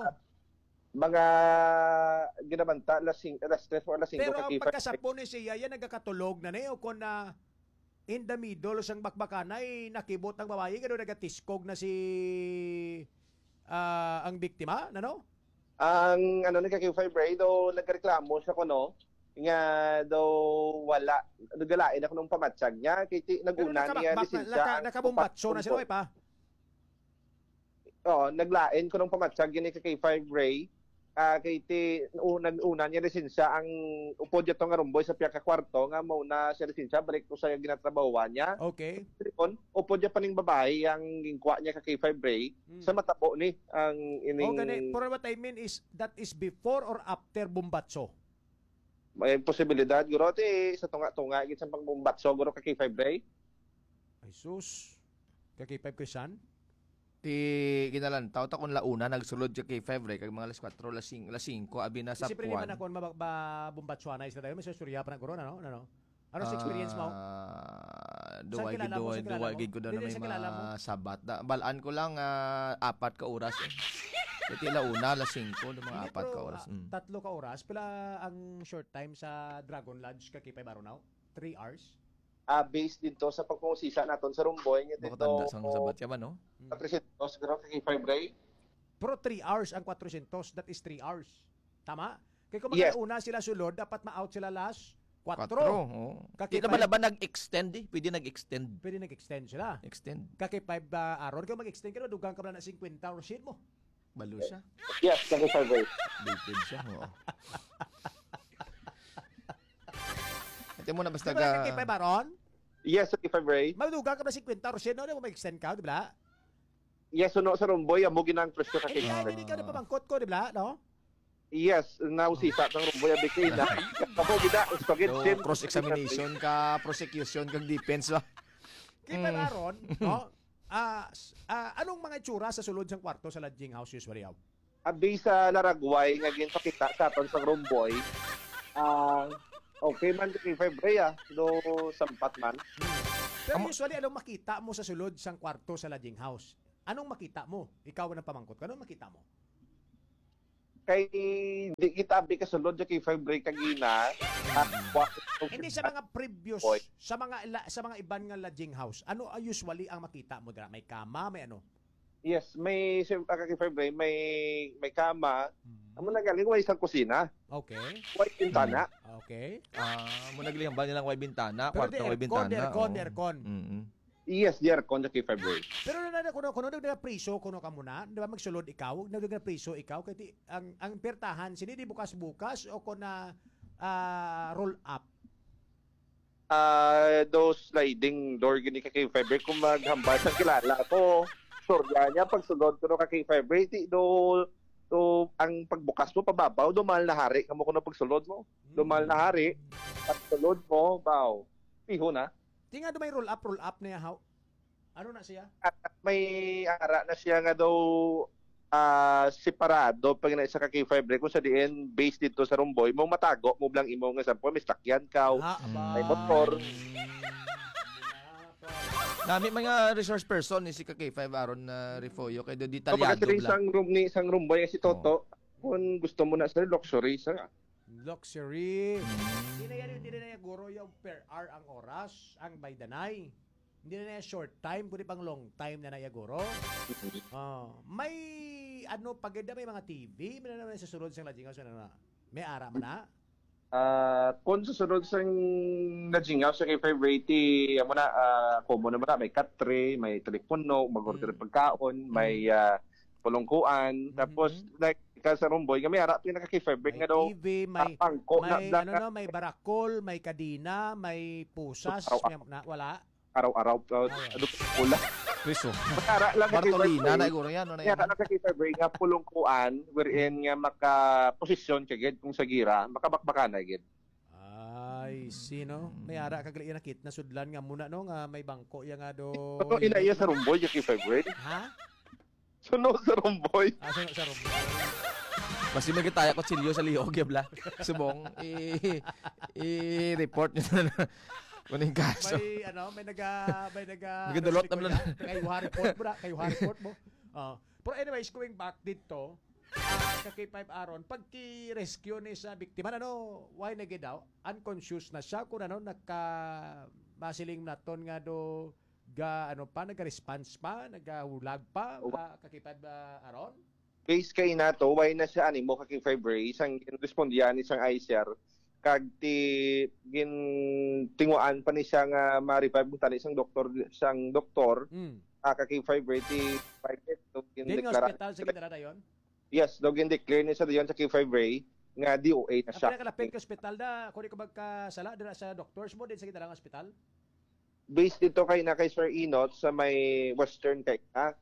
Mga ginabanta las sing las tres or las cinco Pero ka ang K five. pagkasapon ni siya, yan nagkakatulog na niyo kung na in the middle sang bakbakanay nakibot ang babae gano nagatiskog na si ah, ang biktima, ano? Ang ano ni K five Ray do nagreklamo siya kuno nga daw wala nagalain ako nung pamatsyag niya kay ti Pero naguna niya nakabakbak na, lisensya naka, ang nakabumbatso na sila pumpa- eh pa. Oo, naglain ko nung pamatsyag yun ni K five Ray. Ah, kay ti unang una niya lisensya ang upod yato nga rumboy sa piya ka kwarto nga mao na siya lisensya balik ko sa ginatrabahoan niya. Okay. Tripon, upod ya paning babae ang gingkwa niya ka K five Ray Hmm. sa matabo ni ang O ining gani, for what I mean is that is before or after bumbatso. may posibilidad guro ti sa tunga-tunga gid sa pangbumbatso guro ka K five Ray. Ay sus. Kay five Christian. Ti ginalan taw ta kun launa nagsulod sa K five Ray kag mga alas cuatro, alas cinco, alas cinco abi na sa Siyempre naman puwan. ako mabumbatsuan na isla tayo. May surya pa ng corona, no? Ano? Ano sa experience mo? Ah, Saan duway gid kilala mo? duway Saan kilala duway mo? gid ko daw Hindi, na may saan kilala mo? mga sabat. Da, balaan ko lang ah, apat ka oras. Eh. Iti launa alas cinco, do mga Hindi, apat pero, ka oras. ah, Mm. tatlo ka oras. Pila ang short time sa Dragon Lodge ka kipay baro now? Three hours? Ah, based dito sa pagpungusisa naton sa rumboy nga Baka dito. tanda sang sabat ka ba no? Patricentos guro ka K five Ray. Pero three hours ang four hundred. That is three hours. Tama? Kaya kung Yes. una sila sulod, dapat ma-out sila last Cuatro. four. Oh. Kaki Di naman laban nag-extend eh. Pwede nag-extend. Pwede nag-extend sila. Extend. Kaki five uh, aron kung mag-extend ka na, dugang ka na na fifty hours sheet mo. Balo siya. Yes, sa K five Ray. Updated siya. Oo. Ito mo na basta Di ba ga... ka K five Aron? Yes, sa K five Ray. Maduga ka ba fifty percent no? Di mo ma-extend ka, di ba? Yes, suno sa Rumboy, amo ginang presyo ka Eh, K five kaya Ray. hindi ka na pamangkot ko, di ba? No? Yes, nausisa ng Rumboy abikay na. Ako gina, spaghetti. So, cross-examination ka, prosecution kag defense ba? K five Aron, no? Ah, s- ah, anong mga itsura sa sulod sang kwarto sa lodging house usually? Aw? Abi sa Laragway nga ginpakita sa aton sa Rumboy. Ah, okay man sa K five Ray ah. Do sampat man. Pero usually, anong makita mo sa sulod sang kwarto sa lodging house? Anong makita mo? Ikaw ang pamangkot ka. Anong makita mo? Kay di kita abi kasulod sa K five Ray kagina. Ah, wa- Hindi sa mga previous, Boy. sa mga ila- sa mga iban nga lodging house, ano ang usually ang makita mo dira? May kama, may ano? Yes, may sa K five Ray may may kama. Amo na galing way isang kusina. Okay. Way pintana. Okay. Ah, mo naglihang ba nilang way bintana, Pero di kwarto way aircon, bintana. di aircon, oo. di aircon. Mm-mm. Yes, di aircon sa K five Ray. Pero na na kuno kuno na priso kuno ka muna, di ba magsulod ikaw, na na priso ikaw kay ti- ang ang pertahan sini di bukas-bukas o ko na ah, roll up. Ah, those sliding door gini ka K five Ray kung maghambal sa kilala ko. Sorya niya pag sugod ko no ka K five Ray ti do do ang pagbukas mo pababaw dumal na hari kamo kuno pagsulod mo. Dumal na hari pagsulod mo baw. Piho na. Tinga do may roll up roll up na how? Ano na siya? At may ara na siya nga daw ah separado pag na isa ka K five Ray kung sa diin based dito sa Rumboy mo matago mo blang imo nga sampo may sakyan ka Ah, may motor. Nami mga resource person ni si K five Aron na Refoyo kay do Kapag detalyado kasi rin bla. isang room ni isang Rumboy si Toto kung gusto mo na sa luxury sa Luxury. Mm. Hindi na yan, hindi na yan guro yung per hour ang oras, ang by the night. Hindi na yan short time, kundi pang long time na na guro. Oh, may ano paganda may mga T V, may na naman sa sulod sa lodging house na may ara man na. Ah, kung susunod sa najingaw sa K five Rating, amo na ah common naman na may katre, may telepono, mag-order Mm. pagkaon, may ah, pulungkuan, tapos like ka sa Rumboy, kami harap yung naka K five May nga daw T V, may pangko na, may na, ano no, may barakol, may kadina, may pusas, Aw, may, na, wala. araw-araw uh, ano pula. Preso. Para lang sa K five Bartolina na Ray, iguro yan no na kaya yan. na sa K five Ray nga pulungkuan wherein nga maka-posisyon kagid kung sa gira, makabakbakan na gid. Ay, sino? May ara kagli nakit na sudlan nga muna no nga may bangko ya nga do. Ano ina iya sa Rumboy yung K five Ray? Ha? Suno sa Rumboy. Ah, sa, sa room. Basta may kitaya ko silyo sa liog ya bla. Subong i i-report niyo na kuning kaso. May ano, may naga may naga May dulot ano, naman. kay report mo na, kay report mo. Oh. Pero anyways, going back dito, ah, sa K five Aron, pag ki-rescue ni sa biktima, ano, why na daw? Unconscious na siya kung ano, naka masiling naton nga do ga ano pa naga-response pa, nagahulag pa uh, ka K five uh, Aron? Base kay nato, why na siya animo ka K five Ray, isang respondian isang I C R, kag ti gin tinguan pa ni siya nga ma-revive mo tani isang doktor isang doktor Mm. ah, ka K five Ray ti private do gin Din nga deklara. hospital sa Ginara yon. Yes, do gin declare ni sa diyon sa K five Ray nga D O A na siya. Apil kalapit ka hospital da, kung di ka magkasala dira sa doctors mo din sa Ginara hospital. Based dito kay na kay Sir Inot sa may Western kay ah,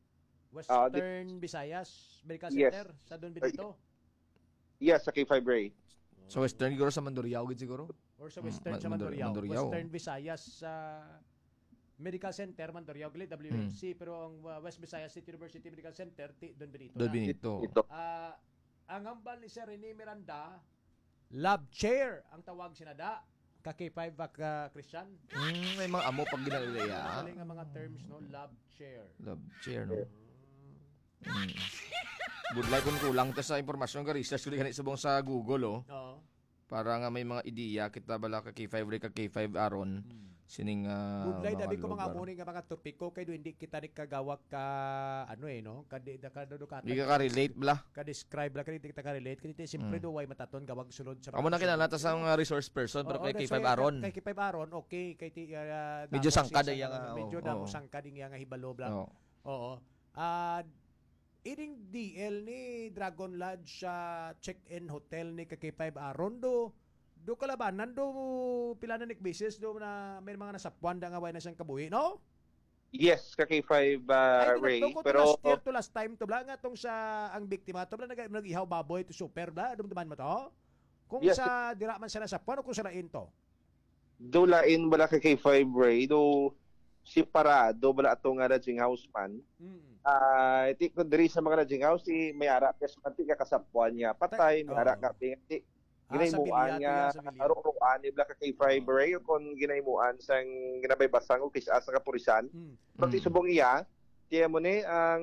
Western Visayas Medical Yes. Center sa Don Benito yes sa K five Ray. So western siguro sa Mandurriao gid siguro. or sa Mm, Western Ma- sa Mandur- Mandurriao. Mandurriao. Western Visayas sa Medical Center Mandurriao gili W M C pero ang uh, West Visayas State University Medical Center ti Don Benito. Don na. Benito. Ito. Ah, ang hambal ni Sir Rene Miranda lab chair ang tawag sinada ka K five ka Christian. Mm, may mga amo pag ginalaya. Galing nga mga terms no, lab chair. Love chair no. Mm. Budlay kung kulang ta sa impormasyon ka research ko ganit subong sa Google oh. Oo. Para nga may mga ideya kita bala ka K five Ray ka K five Aron sining uh, Budlay dabi ko mga amuni nga mga topiko kay do hindi kita ni kagawak ka ano eh no, kadi da ka do ka. Di ka ka-relate bla. ka describe la kadi kita ka relate kadi simpre do way mataton gawag sulod sa Amo na kinala ta sa mga resource person pero Oo, kay K that's five why, Aron. Kay K five Aron, okay. Kay ti, uh, Medyo damo sangkad siya iya sa- nga, Medyo oo, damo oo. sangkad iya nga hibalo bla. Oo. Oo. Ah, ining D L ni Dragon Lodge sa check-in hotel ni K five Aron do do kalabanan do pila na nik beses do na may mga nasapuan da nga way na siyang kabuhi, no? Yes, ka K five uh, Ray, Ay, pero last year to last time to bla nga tong sa ang biktima to bla nag nag-ihaw baboy to super bla dumduman mo to. Kung Yes. sa dira man siya nasapuan o kung sa lain to. dulain bala ka K five Ray do si parado bala ato nga raging house man. Mm. Ah, uh, iti ko diri sa mga raging house si may ara kas manti ka kasapuan niya patay, may ara Oo. ka pingti. Ah, sa Ginaymuan bilya, nga sa bilya. aruruan ni bala ka K five Ray kung ginaymuan sang ginabay basang o kisa sa kapurisan. Mm. Pati Mm. subong iya, tiya mo ni ang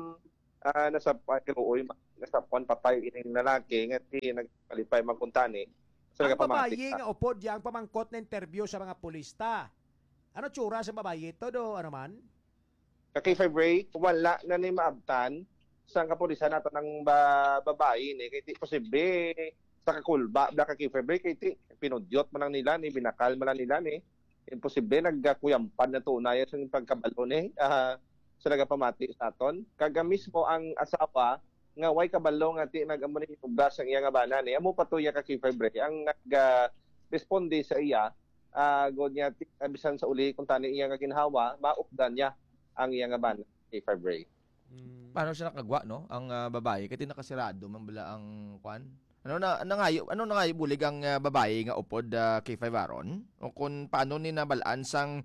uh, nasa kaluoy nasa puan patay ining lalaki nga ti nagkalipay magkuntani. So Ang nagapamati. babayi nga upod yang pamangkot na interview sa mga pulista. Ano tsura sa babayi ito do ano man? Ka K five Ray, wala na ni maabtan sa kapulisan nato ng ba, babae ni kay ti posible sa kakulba da ka K five Ray kay ti pinudyot man lang nila ni binakal man lang nila ni imposible nagkakuyampan na tunay sa pagkabalo ni ah, sa nagapamati sa aton kaga mismo ang asawa nga way kabalo nga ti nagamo ni ubdas ang iya nga bana ni amo patuya ka K five Ray ang nag ah, responde sa iya ah god niya ti abisan sa uli kung tani iya nga ginhawa maupdan niya ang iya nga bana K five Ray. Paano siya nakagwa, no? Ang ah, babae kasi nakasirado man bala ang kwan. Ano na nangayo ano nangayo bulig ang ah, babae nga upod ah, K five Aron? O kung paano ni nabalaan sang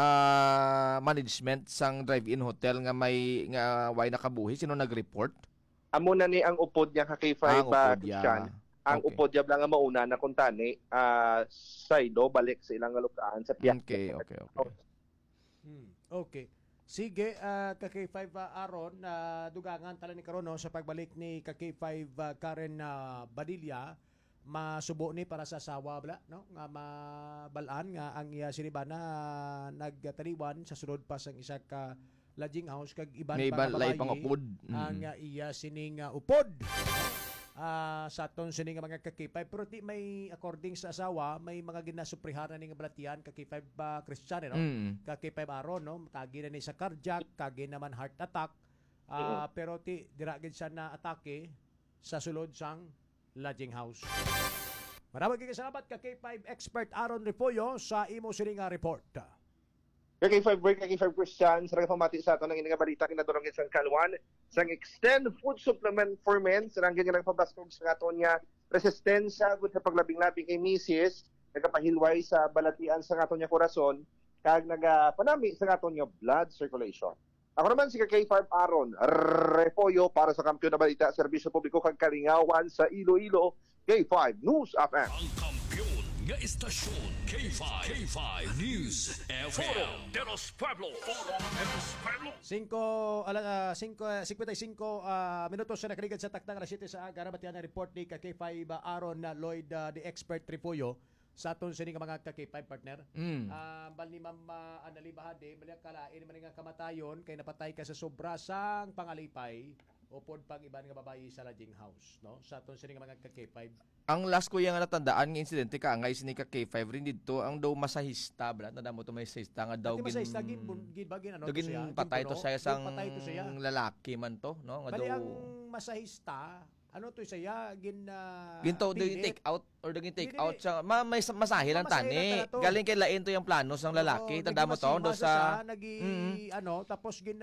ah, management sang drive-in hotel nga may nga way nakabuhi sino nag-report? Amo na ni ang upod niya ka K five Ang ba upod ya. Christian. Ang Okay. upod niya lang nga mauna na kung tani ah saydo balik sa ilang lukaan sa piyak. Okay, okay, okay. Hmm. Okay. Sige, uh, ka K five uh, Aron, na dugangan tala ni karon no, sa pagbalik ni ka K five uh, Karen uh, Badilla, masubo ni para sa asawa bla, no? Nga mabalaan nga ang iya sinibana uh, nagtaliwan sa sulod pa sang isa ka lodging house kag iban May pa nga balay babayi, pang upod. ang Mm. uh, iya sining uh, upod. Ah, sa aton sini nga mga ka K five pero ti may according sa asawa may mga ginasuprihan ni nga balatian ka K five uh, Christian no Mm. ka K five Aron no kagi na ni sa cardiac kagi naman heart attack ah pero ti dira gid siya na atake sa sulod sang lodging house. Maraming kay salamat ka K five expert Aron Repollo sa imo sini nga report. Ka K five Break, ka K five Christian, sa nagpamati sa ato ng ininga balita kinadurong isang kalwan sang extend food supplement for men sa nang ganyan nagpabaskog sa aton niya resistensya gud sa paglabing-labing kay misis nagapahilway sa balatian sa aton niya korason kag nagapanami sa aton niya blood circulation. Ako naman si ka K five Aron Repollo para sa Kampiyon na Balita, Serbisyo Publiko kag Kalingawan sa Iloilo, K five News F M. Ang kampiyon nga istasyon K five, K five News F M. De los Pueblos. Foro de los Pueblos. Cinco ala uh, cinco fifty-five uh, minutos sa nakaligad sa takdang alas siyete sa aga nabatian ang report ni ka K five uh, Aron na Lloyd uh, the expert Repollo sa aton sini nga mga ka K five partner. Mm. Ah, bal ni Ma'am uh, Anali Bahade, bali kalain man nga kamatayon kay napatay ka sa sobra sang pangalipay upod pang iban nga babayi sa lodging house, no? Sa aton sini nga mga ka K five. Ang last ko yung natandaan nga insidente ka ngay sini ka K five rin dito ang daw masahista bla tanda mo to may masahista nga daw Ati gin masayista gin bun- gin bagin ano to gin siya? patay to Gin siya puno? sang Gin patay to siya. lalaki man to no nga Bali daw ang masahista, ano to siya gin uh, ginto do yung pilit. take out or do yung take Dili, out dili. siya ma may masahe lang Mamasahe lang tani tala to. galing kay lain to yung plano sang Oo, lalaki tanda mo to naging do masima sa siya, nagi Mm. ano tapos gin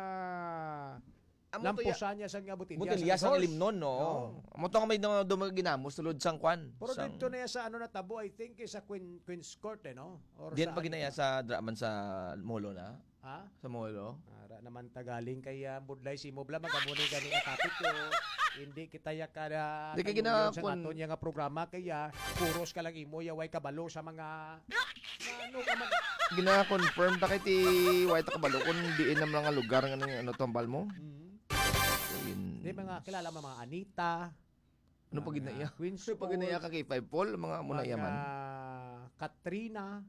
uh, Amo to ya- lampusan niya sang butilya. butilya sa sang horse. limnon no Oo. mo to nga may do do ginamos sulod sang kwan Pero sang dito na yan sa ano na tabo, I think is sa Queen, Queen's Court eh, no? Or diyan sa pa ginaya sa draman sa molo na Ha? sa molo Ara naman tagaling kay uh, Budlay si Mobla magamunay gani nga topic ko. Hindi kita ya kada Di ka kayuyon gina- sa kun- aton nga programma kaya puros ka lang imo ya way kabalo sa mga na, ano ka man. gina-confirm ta kay ti white kabalo kun diin nam nga lugar nga nang ano tambal mo. Mhm. So, yun. Di mga kilala mo mga Anita. Ano pag mga ginaya? Queen's So pag ginaya ka kay Five Paul mga muna mga yaman. Katrina.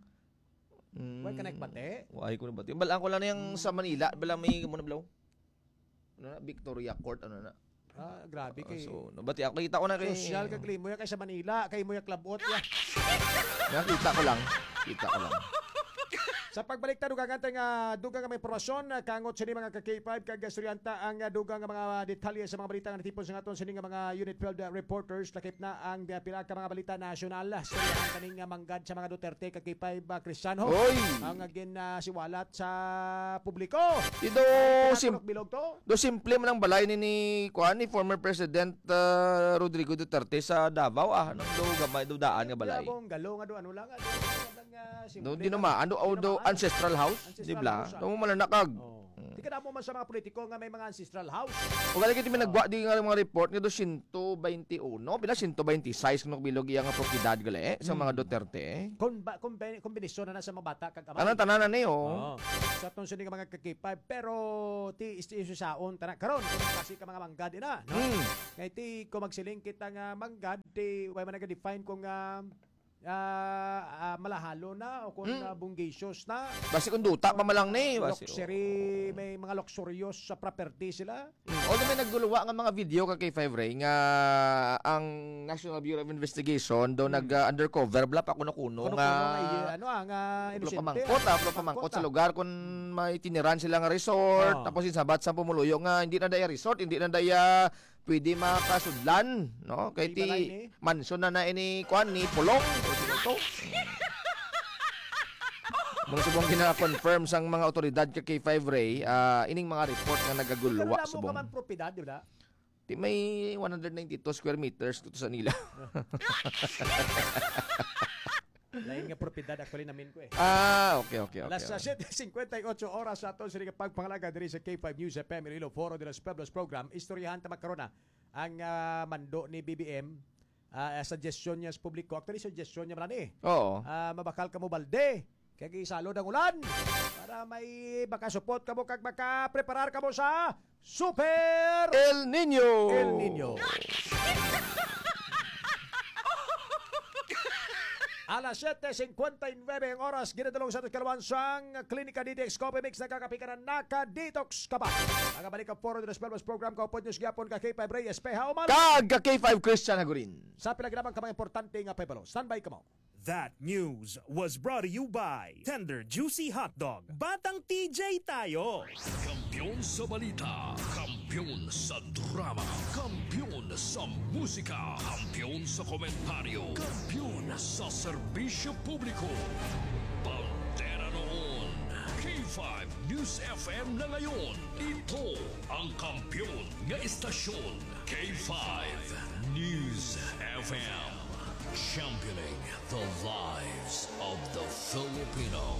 Mm. Way ka nagbate? Why ko na bati. Balaan ko lang na yung sa Manila, bala may muna blaw. Ano na Victoria Court ano na. Ah, grabe Ah, kay. so nabati ako kita ko na kay Social ka klimo ya kay sa Manila, kay mo ya klabot ya. Nakita ko lang. Kita ko lang. Sa pagbalik ta dugang antay nga dugang nga may impormasyon uh, kangot sini mga ka K five kag estudyanta ang uh, dugang nga mga detalye sa mga balita nga natipon sa aton sini nga mga unit field uh, reporters lakip na ang uh, pila ka mga balita nasyonal sa uh, kaning uh, manggad sa mga Duterte kag K five uh, Cristiano Oy! ang uh, gin uh, siwalat sa publiko. Ito sim bilog to. do simple man ang balay ni ni kuan ni former President uh, Rodrigo Duterte sa Davao ah no do gamay do daan nga balay. Kung galo nga do ano lang ano lang uh, Do di naman ano o do ancestral house, di ba? Do mo man nakag. Oh. Di ka na mo man sa mga politiko nga may mga ancestral house. O gali kiti minagwa di nga mga report nga do one twenty-one, bila one twenty-six kuno bilog iya nga propiedad gali sa mga Duterte. Kon ba kombin kombinasyon na sa mga bata kag amay. Tanan tanan ni oh. Oh. Sa atong sini nga mga ka K five pero ti isu saon tanan karon kung kasi ka mga manggad ina, no? Hmm. Kay ti ko magsiling kita nga manggad ti way man naga-define kung uh, uh, uh, malahalo na o kung Mm. uh, bungacious na. Basi kung duta pa malang ni basi. Luxury, may mga luxurious sa property sila. Mm. O may nagguluwa nga mga video ka kay five Ray nga ang National Bureau of Investigation do nag uh, undercover bla pa kuno-kuno Kuno nga ano ah, nga Plo inosente. pamangkot ah, plo pamangkot sa lugar kung may tiniran sila nga resort Oh. tapos sabat sa pumuluyo nga hindi na daya resort, hindi na daya pwede makasudlan, no? Kay ti Ibalay ni. mansion na na ini kuan ni Pulong o sino to. Mga subong gina-confirm sang mga otoridad ka K five Ray, ah, ining mga report nga Pero nagaguluwa namo ka subong. man propiedad, di ba? Ti may one ninety-two square meters kuto sa nila. Lain nga propiedad actually namin ko eh. Ah, okay, okay, okay. Alas okay. seven fifty-eight oras sa aton sini pagpangalaga diri sa K five News F M Iloilo Foro de los Pueblos program. Istoryahan ta magkaron na ang ah, mando ni B B M. Uh, suggestion niya sa publiko. Actually, suggestion niya man eh. Oo. Ah, mabakal ka mo balde. Kaya isalo ng ulan. Para may makasupot ka mo kag makapreparar ka mo sa Super El Nino. El Nino. Alas seven fifty-nine ang oras, ginadalong sa ating kalawansang Klinika D D X Coffee Mix, nakakapika na naka-detox ka ba? Nakabalik ang Foro de los Pueblos program, kaupod nyo gyapon ka K five Reyes, Peha Umal. Kag ka K five Christian Agurin. Sa pinaginamang kamang importante nga pebalo. Standby ka mo. That news was brought to you by Tender Juicy Hot Dog. Batang T J tayo. Kampiyon sa balita, kampiyon sa drama, kampiyon sa musika, kampiyon sa komentaryo, kampiyon sa serbisyo publiko. Pantera noon, K five News F M na ngayon. Ito ang kampiyon nga istasyon, K five News F M. Championing the lives of the Filipino.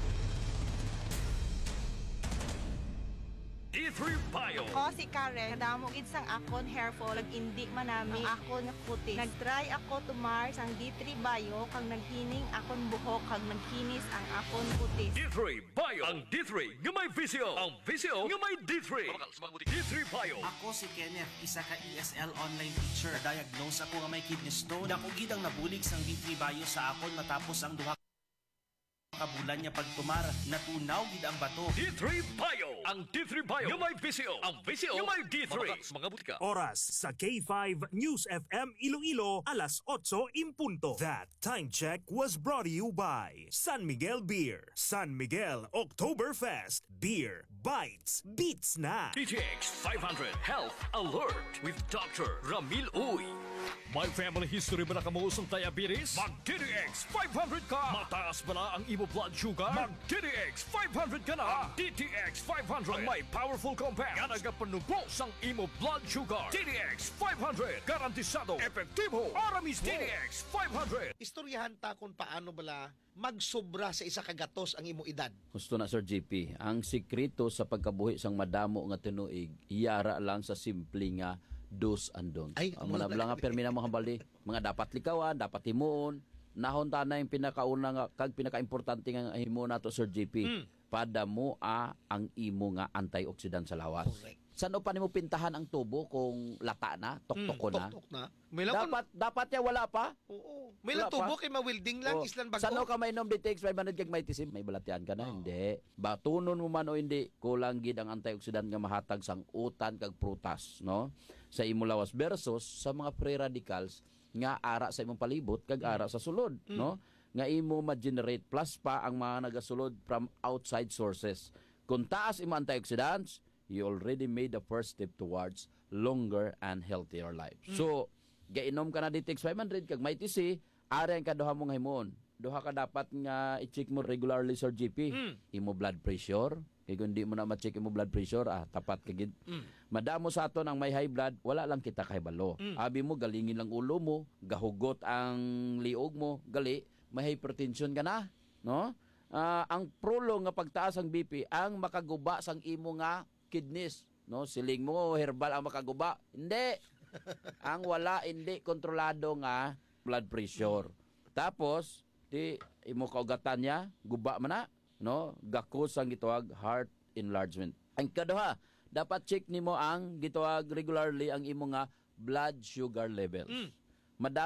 D three Bio. Ako si Karen, kadamo gid sang akon hair fall, ag indi manami ang akon nga kutis. Nagtry ako tumar sang D three Bio kang naghining akon buhok kag nagkinis ang akon kutis. D three Bio. Ang D three nga may visyo. Ang visyo nga may D three. D three Bio. Ako si Kenneth, isa ka E S L online teacher. Diagnose ako nga may kidney stone. Dako gid ang nabulig sang D three Bio sa akon matapos ang duha kabulan niya pagtumar. Natunaw gid ang bato. D three Bio. Ang D three Bio nga may visyo. Ang visyo nga may D three. Mga butika. Oras sa K five News F M Iloilo, alas eight in punto. That time check was brought to you by San Miguel Beer. San Miguel Oktoberfest. Beer bites, beats na. D T X five hundred Health Alert with Doctor Ramil Uy. May family history ba na kamuusong diabetes? Mag-D D X five hundred ka! Mataas ba na ang imo blood sugar? Mag-D D X five hundred ka na! Ang D T X five hundred ang may powerful compound nga nagapanubos ang imo blood sugar. D D X five hundred garantisado, epektibo, aramis D D X five hundred. Istoryahan ta kung paano bala magsobra sa isa kagatos ang imo edad. Gusto na Sir G P, ang sikreto sa pagkabuhi sang madamo nga tinuig, iyara lang sa simple nga dos and don'ts. Ay, ang mga nga permi na mga bali, mga dapat likawan, dapat himuon, nahon ta na yung pinakauna nga kag pinakaimportante nga himo nato Sir G P. Mm. Pada mo a ang imo nga antioxidant sa lawas. Correct. Saan pa nimo pintahan ang tubo kung lata na, tuktok ko Mm, na? tuktok na. May lang dapat dapat ya wala pa. Oo. May lang tubo kay mawilding lang oh. islan bago. Saan ka may nom D T X five hundred kag may tisim, may balatian ka na, oh. Hindi. Batunon mo man o hindi, kulang gid ang antioxidant nga mahatag sang utan kag prutas, no? Sa imo lawas versus sa mga free radicals nga ara sa imong palibot kag ara sa sulod, mm. no? nga imo ma-generate plus pa ang mga nagasulod from outside sources. Kung taas imo antioxidants, you already made the first step towards longer and healthier life. Mm. So, gainom ka na D T X five hundred kag may T C, ari ang kaduha mo nga himon. Duha ka dapat nga i-check mo regularly Sir G P. Mm. Imo blood pressure, kay kung di mo na ma-check imo blood pressure, ah tapat kagid. Mm. Madamo sa ato nang may high blood, wala lang kita kahibalo. Mm. Abi mo galingin lang ulo mo, gahugot ang liog mo, gali may hypertension ka na, no? Uh, ang prolong nga pagtaas ang B P ang makaguba sang imo nga kidneys, no? Siling mo herbal ang makaguba. Hindi. Ang wala hindi kontrolado nga blood pressure. Tapos di imo kaugatan niya, guba man na, no? Gakos ang gitawag heart enlargement. Ang kaduha, dapat check nimo ang gitawag regularly ang imo nga blood sugar levels. Mm. Madam